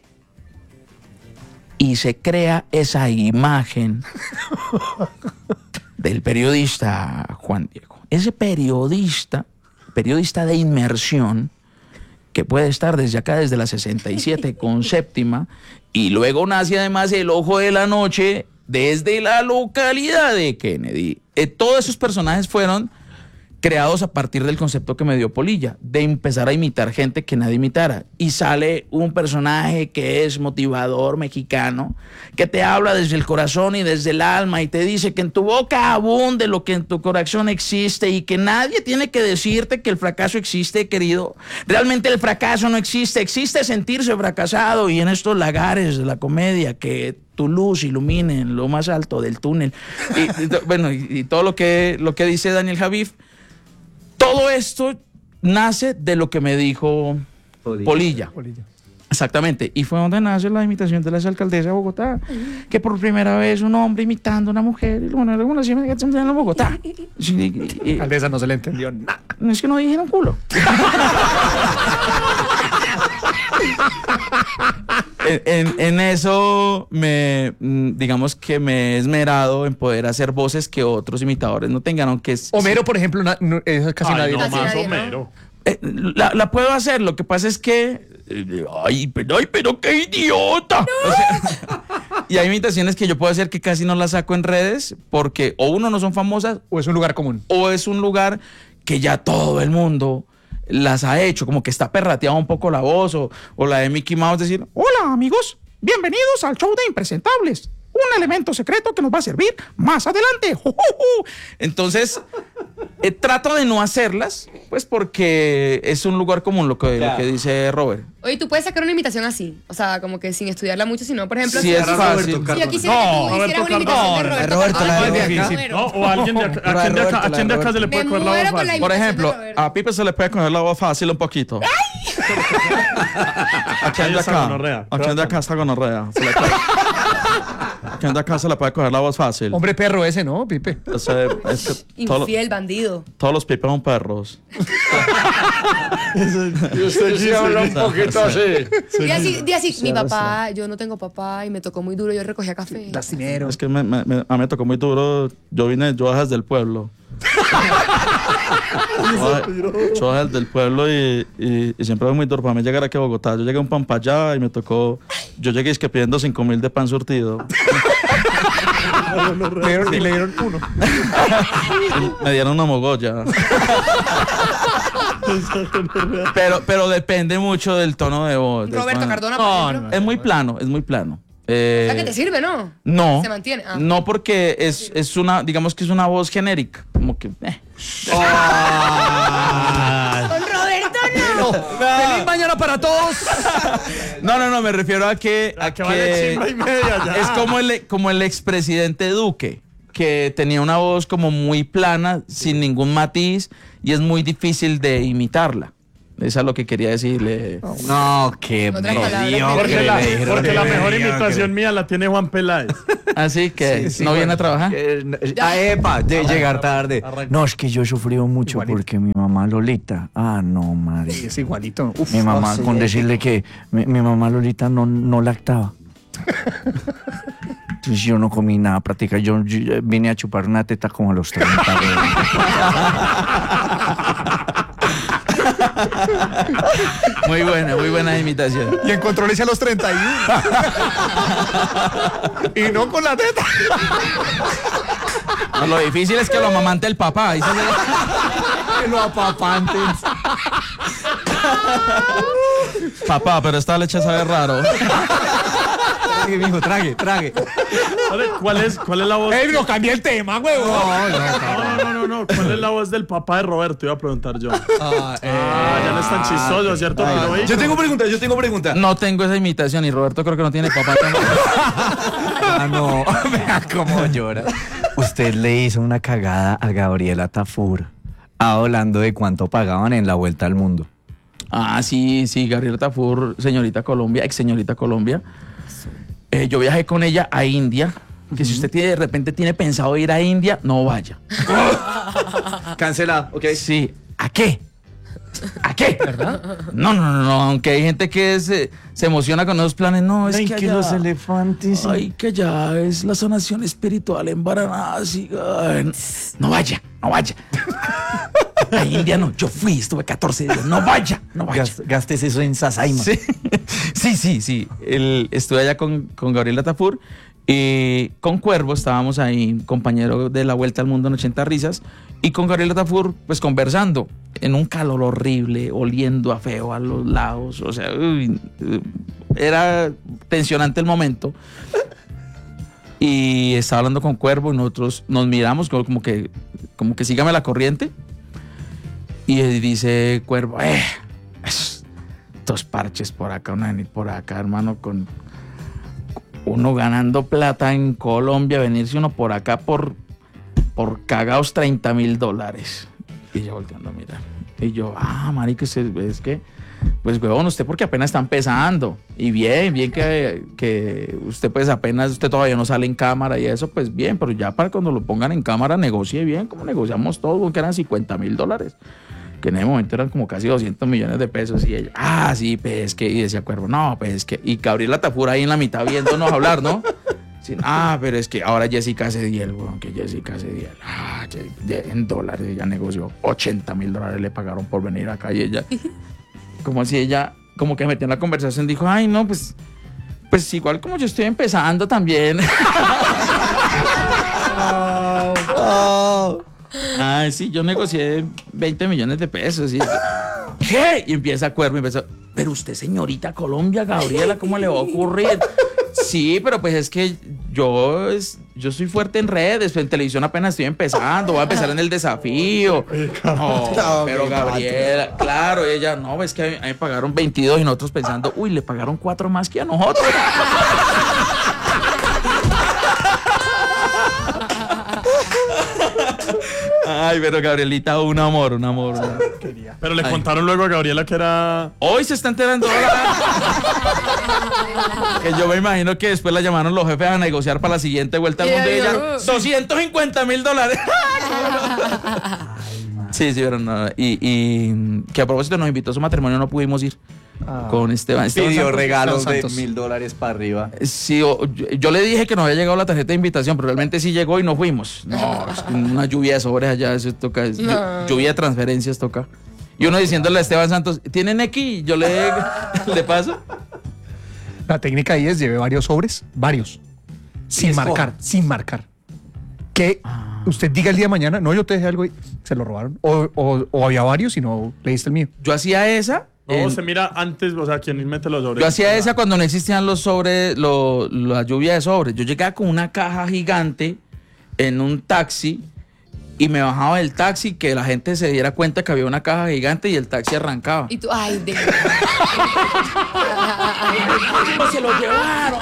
y se crea esa imagen del periodista Juan Diego. Ese periodista, periodista de inmersión, que puede estar desde acá, desde la sesenta y siete con séptima, y luego nace además El Ojo de la Noche desde la localidad de Kennedy. Eh, todos esos personajes fueron creados a partir del concepto que me dio Polilla, de empezar a imitar gente que nadie imitara. Y sale un personaje que es motivador mexicano, que te habla desde el corazón y desde el alma y te dice que en tu boca abunde lo que en tu corazón existe y que nadie tiene que decirte que el fracaso existe, querido. Realmente el fracaso no existe, existe sentirse fracasado, y en estos lagares de la comedia que tu luz ilumine en lo más alto del túnel. Y, y, bueno, y, y todo lo que, lo que dice Daniel Javif, todo esto nace de lo que me dijo Polilla. Polilla. Polilla. Exactamente. Y fue donde nace la imitación de la alcaldesa de Bogotá, que por primera vez un hombre imitando a una mujer, y bueno, luego nació en Bogotá. La alcaldesa no se le entendió nada. Es que no dijeron culo. en, en, en eso me, digamos que me he esmerado en poder hacer voces que otros imitadores no tengan, aunque es... Homero, por ejemplo, na, no, es casi Ay, nadie. No, casi más nadie, Homero. Eh, la, la puedo hacer, lo que pasa es que... Eh, ay, pero, ay, pero qué idiota. No. O sea, y hay imitaciones que yo puedo hacer que casi no las saco en redes porque o uno no son famosas... O es un lugar común. O es un lugar que ya todo el mundo las ha hecho, como que está perrateado un poco la voz, o, o la de Mickey Mouse decir, hola amigos, bienvenidos al show de Impresentables, un elemento secreto que nos va a servir más adelante. ¡Uh, uh, uh! Entonces, eh, trato de no hacerlas, pues porque es un lugar común lo que, claro. lo que dice Robert. Oye, tú puedes sacar una imitación así, o sea, como que sin estudiarla mucho, sino, por ejemplo... Sí, si es fácil. Si yo quisiera no, que tú hicieras una imitación de Roberto, Roberto Carlos. la de acá. No, o alguien de acá, ¿a quién de acá, a quién de acá se le puede coger la voz fácil? Por ejemplo, a Pipe se le puede coger la voz fácil un poquito. ¿A quién de acá? ¿A quién de acá está gonorrea? ¿A quién de acá se le puede coger la voz fácil? Hombre perro ese, ¿no, Pipe? Ese, ese, Infiel, bandido. Todos los Pipes son perros. Y usted sí habla un poquito así. Di así, di así, mi papá, yo no tengo papá y me tocó muy duro, yo recogía café. Lastimero. Es que me, me, me, a mí me tocó muy duro, yo vine, yo desde el pueblo. Yo desde del pueblo y, y, y siempre fue muy duro para mí llegar aquí a Bogotá. Yo llegué a un pan para allá y me tocó, yo llegué es que pidiendo cinco mil de pan surtido. Le dieron- y le dieron uno. Me dieron una mogolla. pero, pero depende mucho del tono de voz. Roberto Es- Cardona, por No, ejemplo. no, es muy plano, es muy plano. Eh, O sea, que te sirve, ¿no? No, Se mantiene. Ah. no porque es, es una, digamos que es una voz genérica, como que... eh. Con Roberto no. ¡Feliz mañana para todos! No, no, no, me refiero a que, a que vale chimba y media ya. es como el, como el expresidente Duque, que tenía una voz como muy plana, sin ningún matiz, y es muy difícil de imitarla. Eso es lo que quería decirle. No, qué Otras palabras. mediocre. Porque la, le dijeron. porque la mejor Mediocre. imitación mía la tiene Juan Peláez. Así que Sí, sí, no viene bueno. a trabajar. Eh, ah, epa, de llegar tarde. No, es que yo he sufrido mucho porque mi mamá Lolita. Ah, no, madre. Es igualito. Uf. Mi mamá, Oh, sí. con decirle que mi, mi mamá Lolita no, no lactaba. Entonces yo no comí nada práctica. Yo, yo vine a chupar una teta como a los treinta. Muy buena, muy buena imitación. Y en controles a los treinta y uno. Y no con la teta. No, lo difícil es que lo amamante el papá. Ahí se le- Que lo apapanten. Papá, pero esta leche sabe raro. Trague, mijo, trague, trague. A ver, ¿Cuál es, ¿Cuál es la voz? ¡Ey, no cambié el tema, huevo! No, no, no, no, no. ¿Cuál es la voz del papá de Roberto? Iba a preguntar yo. Ah, ya no es tan chistoso, ¿cierto? Piro? Yo tengo pregunta, yo tengo pregunta. No tengo esa imitación y Roberto creo que no tiene papá tampoco. Ah, no. Vea cómo llora. Usted le hizo una cagada a Gabriela Tafur hablando de cuánto pagaban en la vuelta al mundo. Ah, sí, sí, Gabriela Tafur, señorita Colombia, ex señorita Colombia. Eh, yo viajé con ella a India. Que si usted tiene, de repente tiene pensado ir a India, no vaya. Cancelado, ok. Sí. ¿A qué? ¿A qué? ¿Verdad? No, no, no, no. Aunque hay gente que se, se emociona con esos planes. No, es Ay, que, que allá- los elefantes. sí. Ay, que ya es la sanación espiritual en Varanasi. Ay, no vaya, no vaya. A India no. Yo fui, estuve catorce días. No vaya, no vaya. Gas- Gastes eso en Sasaima. Sí, sí, sí, sí. El, estuve allá con, con Gabriela Tafur y con Cuervo estábamos ahí, compañero de la Vuelta al Mundo en ochenta Risas, y con Gabriela Tafur, pues conversando en un calor horrible, oliendo a feo a los lados. O sea, uy, era tensionante el momento. Y estaba hablando con Cuervo y nosotros nos miramos como, como que, como que sígame la corriente. Y dice Cuervo, eh, estos parches por acá, una venir por acá, hermano, con uno ganando plata en Colombia, venirse uno por acá por, por cagados treinta mil dólares. Y yo volteando a mirar. Y yo, ah, marica, es que, pues, huevón, usted porque apenas está empezando. Y bien, bien que, que usted pues apenas, usted todavía no sale en cámara y eso, pues bien, pero ya para cuando lo pongan en cámara, negocie bien, como negociamos todos, que eran cincuenta mil dólares. Que en ese momento eran como casi doscientos millones de pesos. Y ella, ah, sí, pues que, y decía Cuervo, no, pues que, y Gabriela Tafur ahí en la mitad viéndonos hablar, ¿no? Sí, ah, pero es que ahora Jessica Cediel, weón, que Jessica Cediel, ah, en dólares ella negoció ochenta mil dólares le pagaron por venir acá y ella, como si ella, como que metió en la conversación, dijo, ay, no, pues, pues igual como yo estoy empezando también. Oh, oh. Ah, sí, yo negocié veinte millones de pesos. Y, ¿qué? Y empieza Cuervo y empieza, pero usted, señorita Colombia, Gabriela, ¿cómo le va a ocurrir? Sí, pero pues es que yo, es, yo soy fuerte en redes, en televisión apenas estoy empezando, voy a empezar en el desafío. No, pero Gabriela, claro, ella, no, es que a mí, a mí me pagaron veintidós y nosotros pensando, uy, le pagaron cuatro más que a nosotros. Ay, pero Gabrielita, un amor, un amor. Un... Pero le Ay. contaron luego a Gabriela que era... Hoy se está enterando. Que yo me imagino que después la llamaron los jefes a negociar para la siguiente vuelta al Y mundo y ella ella, dijo, doscientos cincuenta mil dólares. Sí, sí, pero no. Y, y que a propósito nos invitó a su matrimonio, no pudimos ir. Ah. Con Esteban. Esteban Pidió Santos. regalos Esteban de Santos. mil dólares para arriba. Sí, o- yo, yo le dije que no había llegado la tarjeta de invitación, pero realmente sí llegó y no fuimos. No, es que una lluvia de sobres allá, eso toca. Es, No. Lluvia de transferencias toca. Y uno diciéndole a Esteban Santos, ¿tienen X? Yo le, le paso. La técnica ahí es lleve varios sobres, varios. Sin escoja. marcar, sin marcar. que usted diga el día de mañana, no, yo te dejé algo y se lo robaron. O, o, o había varios y no leíste el mío. Yo hacía esa. No, en- se mira antes, o sea, quien mete los sobres. Yo hacía esa cuando no existían los sobres, lo- la lluvia de sobres. Yo llegaba con una caja gigante en un taxi y me bajaba del taxi, que la gente se diera cuenta que había una caja gigante y el taxi arrancaba. Y tú, ay, de... Se lo llevaron.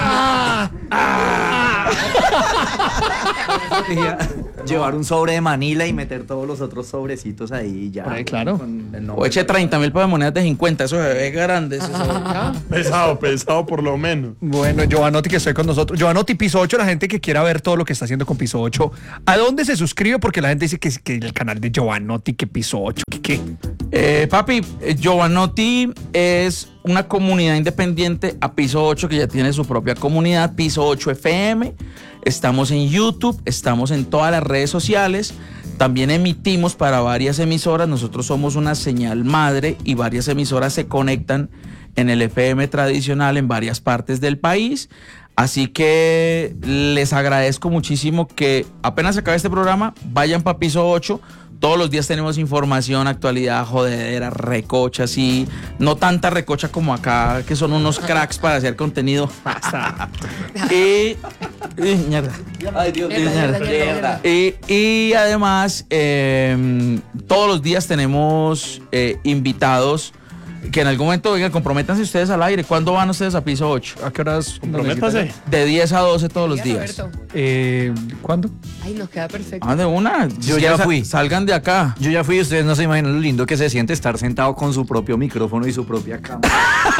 Llevar un sobre de Manila y meter todos los otros sobrecitos ahí y ya. Por ahí, claro. Con el O nombre. eche treinta mil para monedas de cincuenta, eso se ve grande. Eso se ve- Pesado, pesado por lo menos. Bueno, Giovanotti que estoy con nosotros. Giovanotti, Piso ocho, la gente que quiera ver todo lo que está haciendo con Piso ocho, ¿a dónde se suscribe? Porque la gente dice que, que el canal de Giovanotti, que Piso ocho, que qué. Eh, papi, eh, Giovanotti es una comunidad independiente a Piso ocho, que ya tiene su propia comunidad, Piso ocho F M. Estamos en YouTube, estamos en todas las redes sociales. También emitimos para varias emisoras. Nosotros somos una señal madre y varias emisoras se conectan en el F M tradicional en varias partes del país. Así que les agradezco muchísimo que apenas acabe este programa, vayan para Piso ocho. Todos los días tenemos información, actualidad, jodedera, recocha, así. No tanta recocha como acá, que son unos cracks para hacer contenido. y, y, mierda. Ay, Dios mío, Mierda, mierda. mierda, mierda. Y, y además, eh, todos los días tenemos eh, invitados que en algún momento, oigan, comprométanse ustedes al aire. ¿Cuándo van ustedes a Piso ocho? ¿A qué horas? Comprométase. De diez a doce todos los Diga, días. Roberto. Eh, ¿Cuándo? Ay, nos queda perfecto. Ah, de una. Yo Si ya quieren, fui. Salgan de acá. Yo ya fui y ustedes no se imaginan lo lindo que se siente estar sentado con su propio micrófono y su propia cámara.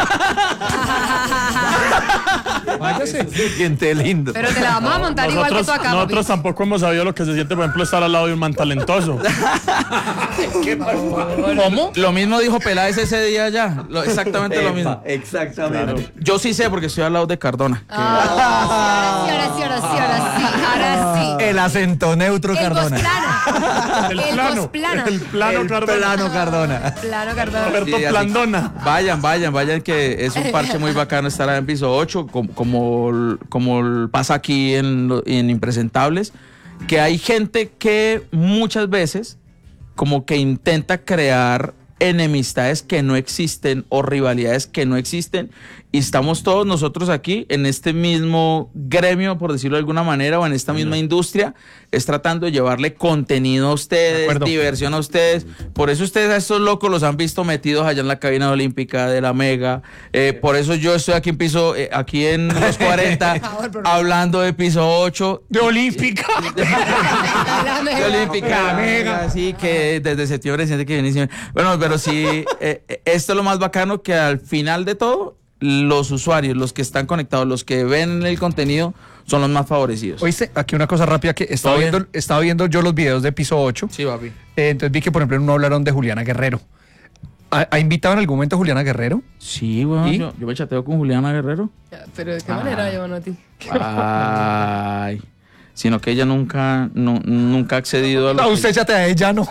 Váyase. Se siente lindo. Pero te la vamos a montar igual que tú Nosotros, acá, nosotros papi. tampoco hemos sabido lo que se siente, por ejemplo, estar al lado de un man talentoso. ¿Cómo? Lo mismo dijo Peláez ese día ya. Lo- exactamente lo mismo. Exactamente. Yo sí sé porque estoy al lado de Cardona. Ah, sí, ahora sí, ahora sí, ahora sí, ahora sí. El acento neutro El Cardona. Cosplana. El El plano. Cosplana. El plano El Cardona. plano Cardona. Plano Cardona. Roberto Sí, así- Plandona. Vayan, vayan, vayan, que es un parche muy bacano estar en Piso ocho, como, como, como pasa aquí en, lo- en Impresentables, que hay gente que muchas veces como que intenta crear enemistades que no existen o rivalidades que no existen, y estamos todos nosotros aquí en este mismo gremio, por decirlo de alguna manera, o en esta misma industria, es tratando de llevarle contenido a De ustedes, acuerdo. diversión a ustedes. Por eso ustedes a estos locos los han visto metidos allá en la cabina olímpica de la Mega. Eh, por eso yo estoy aquí en piso, eh, aquí en los cuarenta, hablando de Piso ocho. De Olímpica. La De mega. olímpica, así que desde septiembre siente que viene. Bueno, pero sí, eh, eh, esto es lo más bacano, que al final de todo, los usuarios, los que están conectados, los que ven el contenido, son los más favorecidos. Oíste, aquí una cosa rápida que estaba ¿Todo bien? viendo, estaba viendo yo los videos de Piso ocho. Sí, papi. Eh, entonces vi que, por ejemplo, en uno hablaron de Juliana Guerrero. ¿Ha, ha invitado en algún momento a Juliana Guerrero? Sí, bueno, ¿Y? yo, yo me chateo con Juliana Guerrero. Pero de qué manera, Giovanotti. Ay, sino que ella nunca, no- nunca ha accedido a lo No, que- usted ya te da ella, no.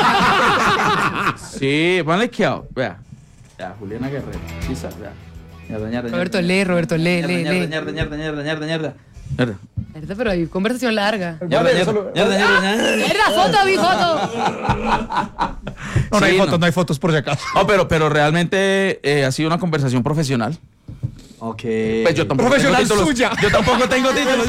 Sí, ponle quieto, vea. Ya, Juliana Guerrero. Sí, sabe, vea. Mierda, mierda, Roberto, mierda. lee, Roberto, lee, Mierda, lee, mierda, lee. mierda, mierda, mierda, mierda, mierda. Mierda. Verdad, pero hay conversación larga. Mierda, mierda, mierda, mierda, mierda. ¡Mierda, foto, mi foto! No, no hay Sí, fotos, no. no hay fotos por si acaso. No, pero, pero realmente eh, ha sido una conversación profesional. Ok. Pues yo tampoco Profesional tengo títulos. suya. Yo tampoco tengo títulos.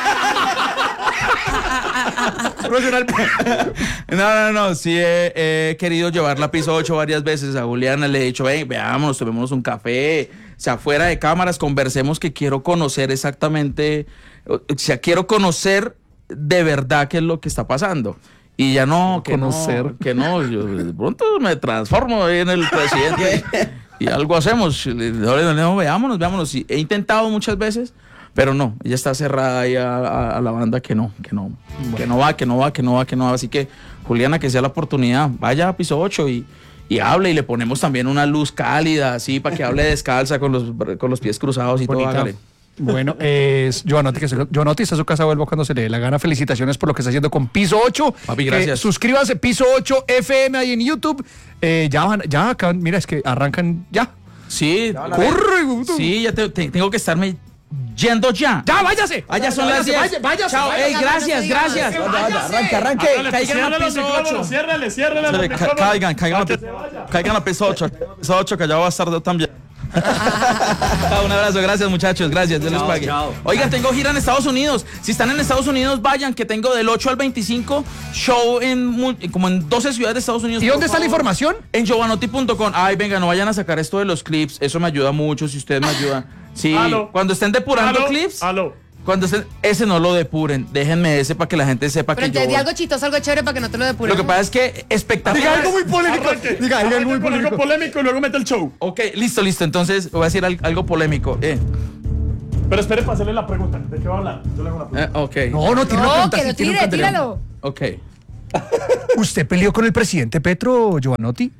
Profesional. No, no, no. Sí he, he querido llevarla a Piso ocho varias veces. A Juliana le he dicho, ven, veámonos, tomémonos un café. O sea, fuera de cámaras, conversemos, que quiero conocer exactamente. O sea, quiero conocer de verdad qué es lo que está pasando. Y ya no, que Conocer. no, que no. Yo de pronto me transformo ahí en el presidente y algo hacemos. Le- le- le- Veámonos, veámonos. Y he intentado muchas veces, pero no, ella está cerrada ahí a, a- a la banda que no, que no, que no va, que no va, que no va, que no va. Así que, Juliana, que sea la oportunidad, vaya a Piso ocho y, y hable, y le ponemos también una luz cálida, así, para que hable descalza, con los, con los pies cruzados y todo. Bonita. Hágale. Bueno, es Giovanotti, que se- Giovanotti está a su casa, vuelvo cuando se le dé la gana. Felicitaciones por lo que está haciendo con Piso ocho. Papi, gracias. Eh, suscríbanse, Piso ocho F M ahí en YouTube. Eh, ya van, ya acá, mira, es que arrancan ya. Sí, Corre, puto. sí, ya te- te- tengo que estarme yendo ya. ¡Ya, váyase! Allá son las Váyase, diez. váyase, Chao, váyase. ey, gracias, gracias. Arranque, arranque. Caigan al piso ocho. Ciérrale, ciérrale los micrófonos. Caigan, caigan, caigan al piso ocho. Piso ocho, que allá va a estar yo también. Un abrazo, gracias muchachos, gracias, Dios les pague. Chao. Oigan, tengo gira en Estados Unidos. Si están en Estados Unidos, vayan, que tengo del ocho al veinticinco show en como en doce ciudades de Estados Unidos. ¿Y dónde está la información? En giovanotti punto com. Ay, venga, no vayan a sacar esto de los clips, eso me ayuda mucho si ustedes me ayudan. Sí, Aló. cuando estén depurando Aló. clips, Aló. cuando estén, ese no lo depuren, déjenme ese para que la gente sepa Pero que yo entendí voy. algo chistoso, algo chévere para que no te lo depures. Lo que pasa es que espectacular. Diga algo muy polémico. Arranque. Diga, diga algo muy Arranque con algo polémico. polémico y luego mete el show. Ok, listo, listo. Entonces voy a decir al- algo polémico. Eh, Pero espere para hacerle la pregunta. ¿De qué va a hablar? Yo le hago una pregunta. eh, ok. No, no, tiene una No, pregunta. que sí, lo tiene un tire, planteamiento. tíralo. Ok. ¿Usted peleó con el presidente Petro, Giovanotti?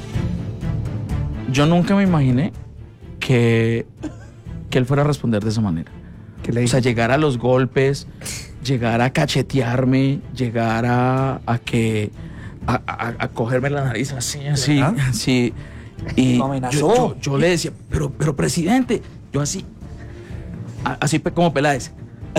Yo nunca me imaginé que, que él fuera a responder de esa manera. ¿Qué le O dijo? sea, llegar a los golpes, llegar a cachetearme, llegar a, a que. A, a- a cogerme la nariz así, así, ¿Verdad? así. Y Lo yo, amenazó. yo- yo le decía, pero, pero presidente, yo así. a- Así pe- como Peláez.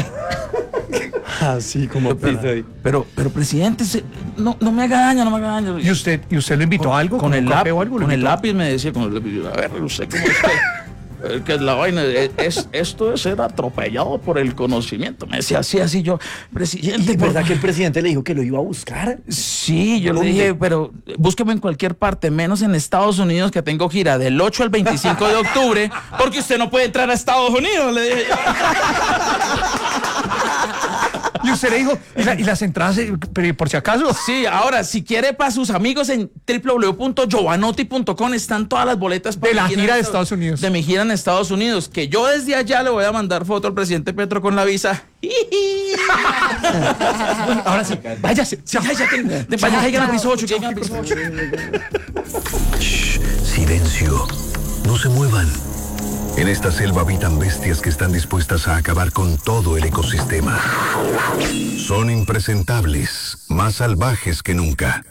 Así como Pero, pero, pero presidente, se- no, no me haga daño, no me haga daño. ¿Y usted, ¿y usted lo invitó a algo? Con el un café lápiz, o algo? ¿Lo con el invitó? lápiz me decía, con el lápiz, a ver, usted cómo es que, eh, que la vaina, es, es- esto es ser atropellado por el conocimiento. Me decía así, así yo, presidente. ¿Es por verdad fa- que el presidente le dijo que lo iba a buscar? Sí, yo le ¿Dónde? dije, pero búsqueme en cualquier parte, menos en Estados Unidos, que tengo gira del ocho al veinticinco de octubre, porque usted no puede entrar a Estados Unidos, le dije yo. Y usted le dijo, ¿y, la- y las entradas, eh, pero por si acaso? Sí, ahora, si quiere para sus amigos en doble u doble u doble u punto giovanotti punto com están todas las boletas para De la mi gira en de Estados Unidos. De mi gira en Estados Unidos, que yo desde allá le voy a mandar foto al presidente Petro con la visa. Ahora sí, váyase. Sí, ya, ya tengo. De- Vaya, caigan al piso ocho, caigan al piso ocho. Shh, silencio. No se muevan. En esta selva habitan bestias que están dispuestas a acabar con todo el ecosistema. Son impresentables, más salvajes que nunca.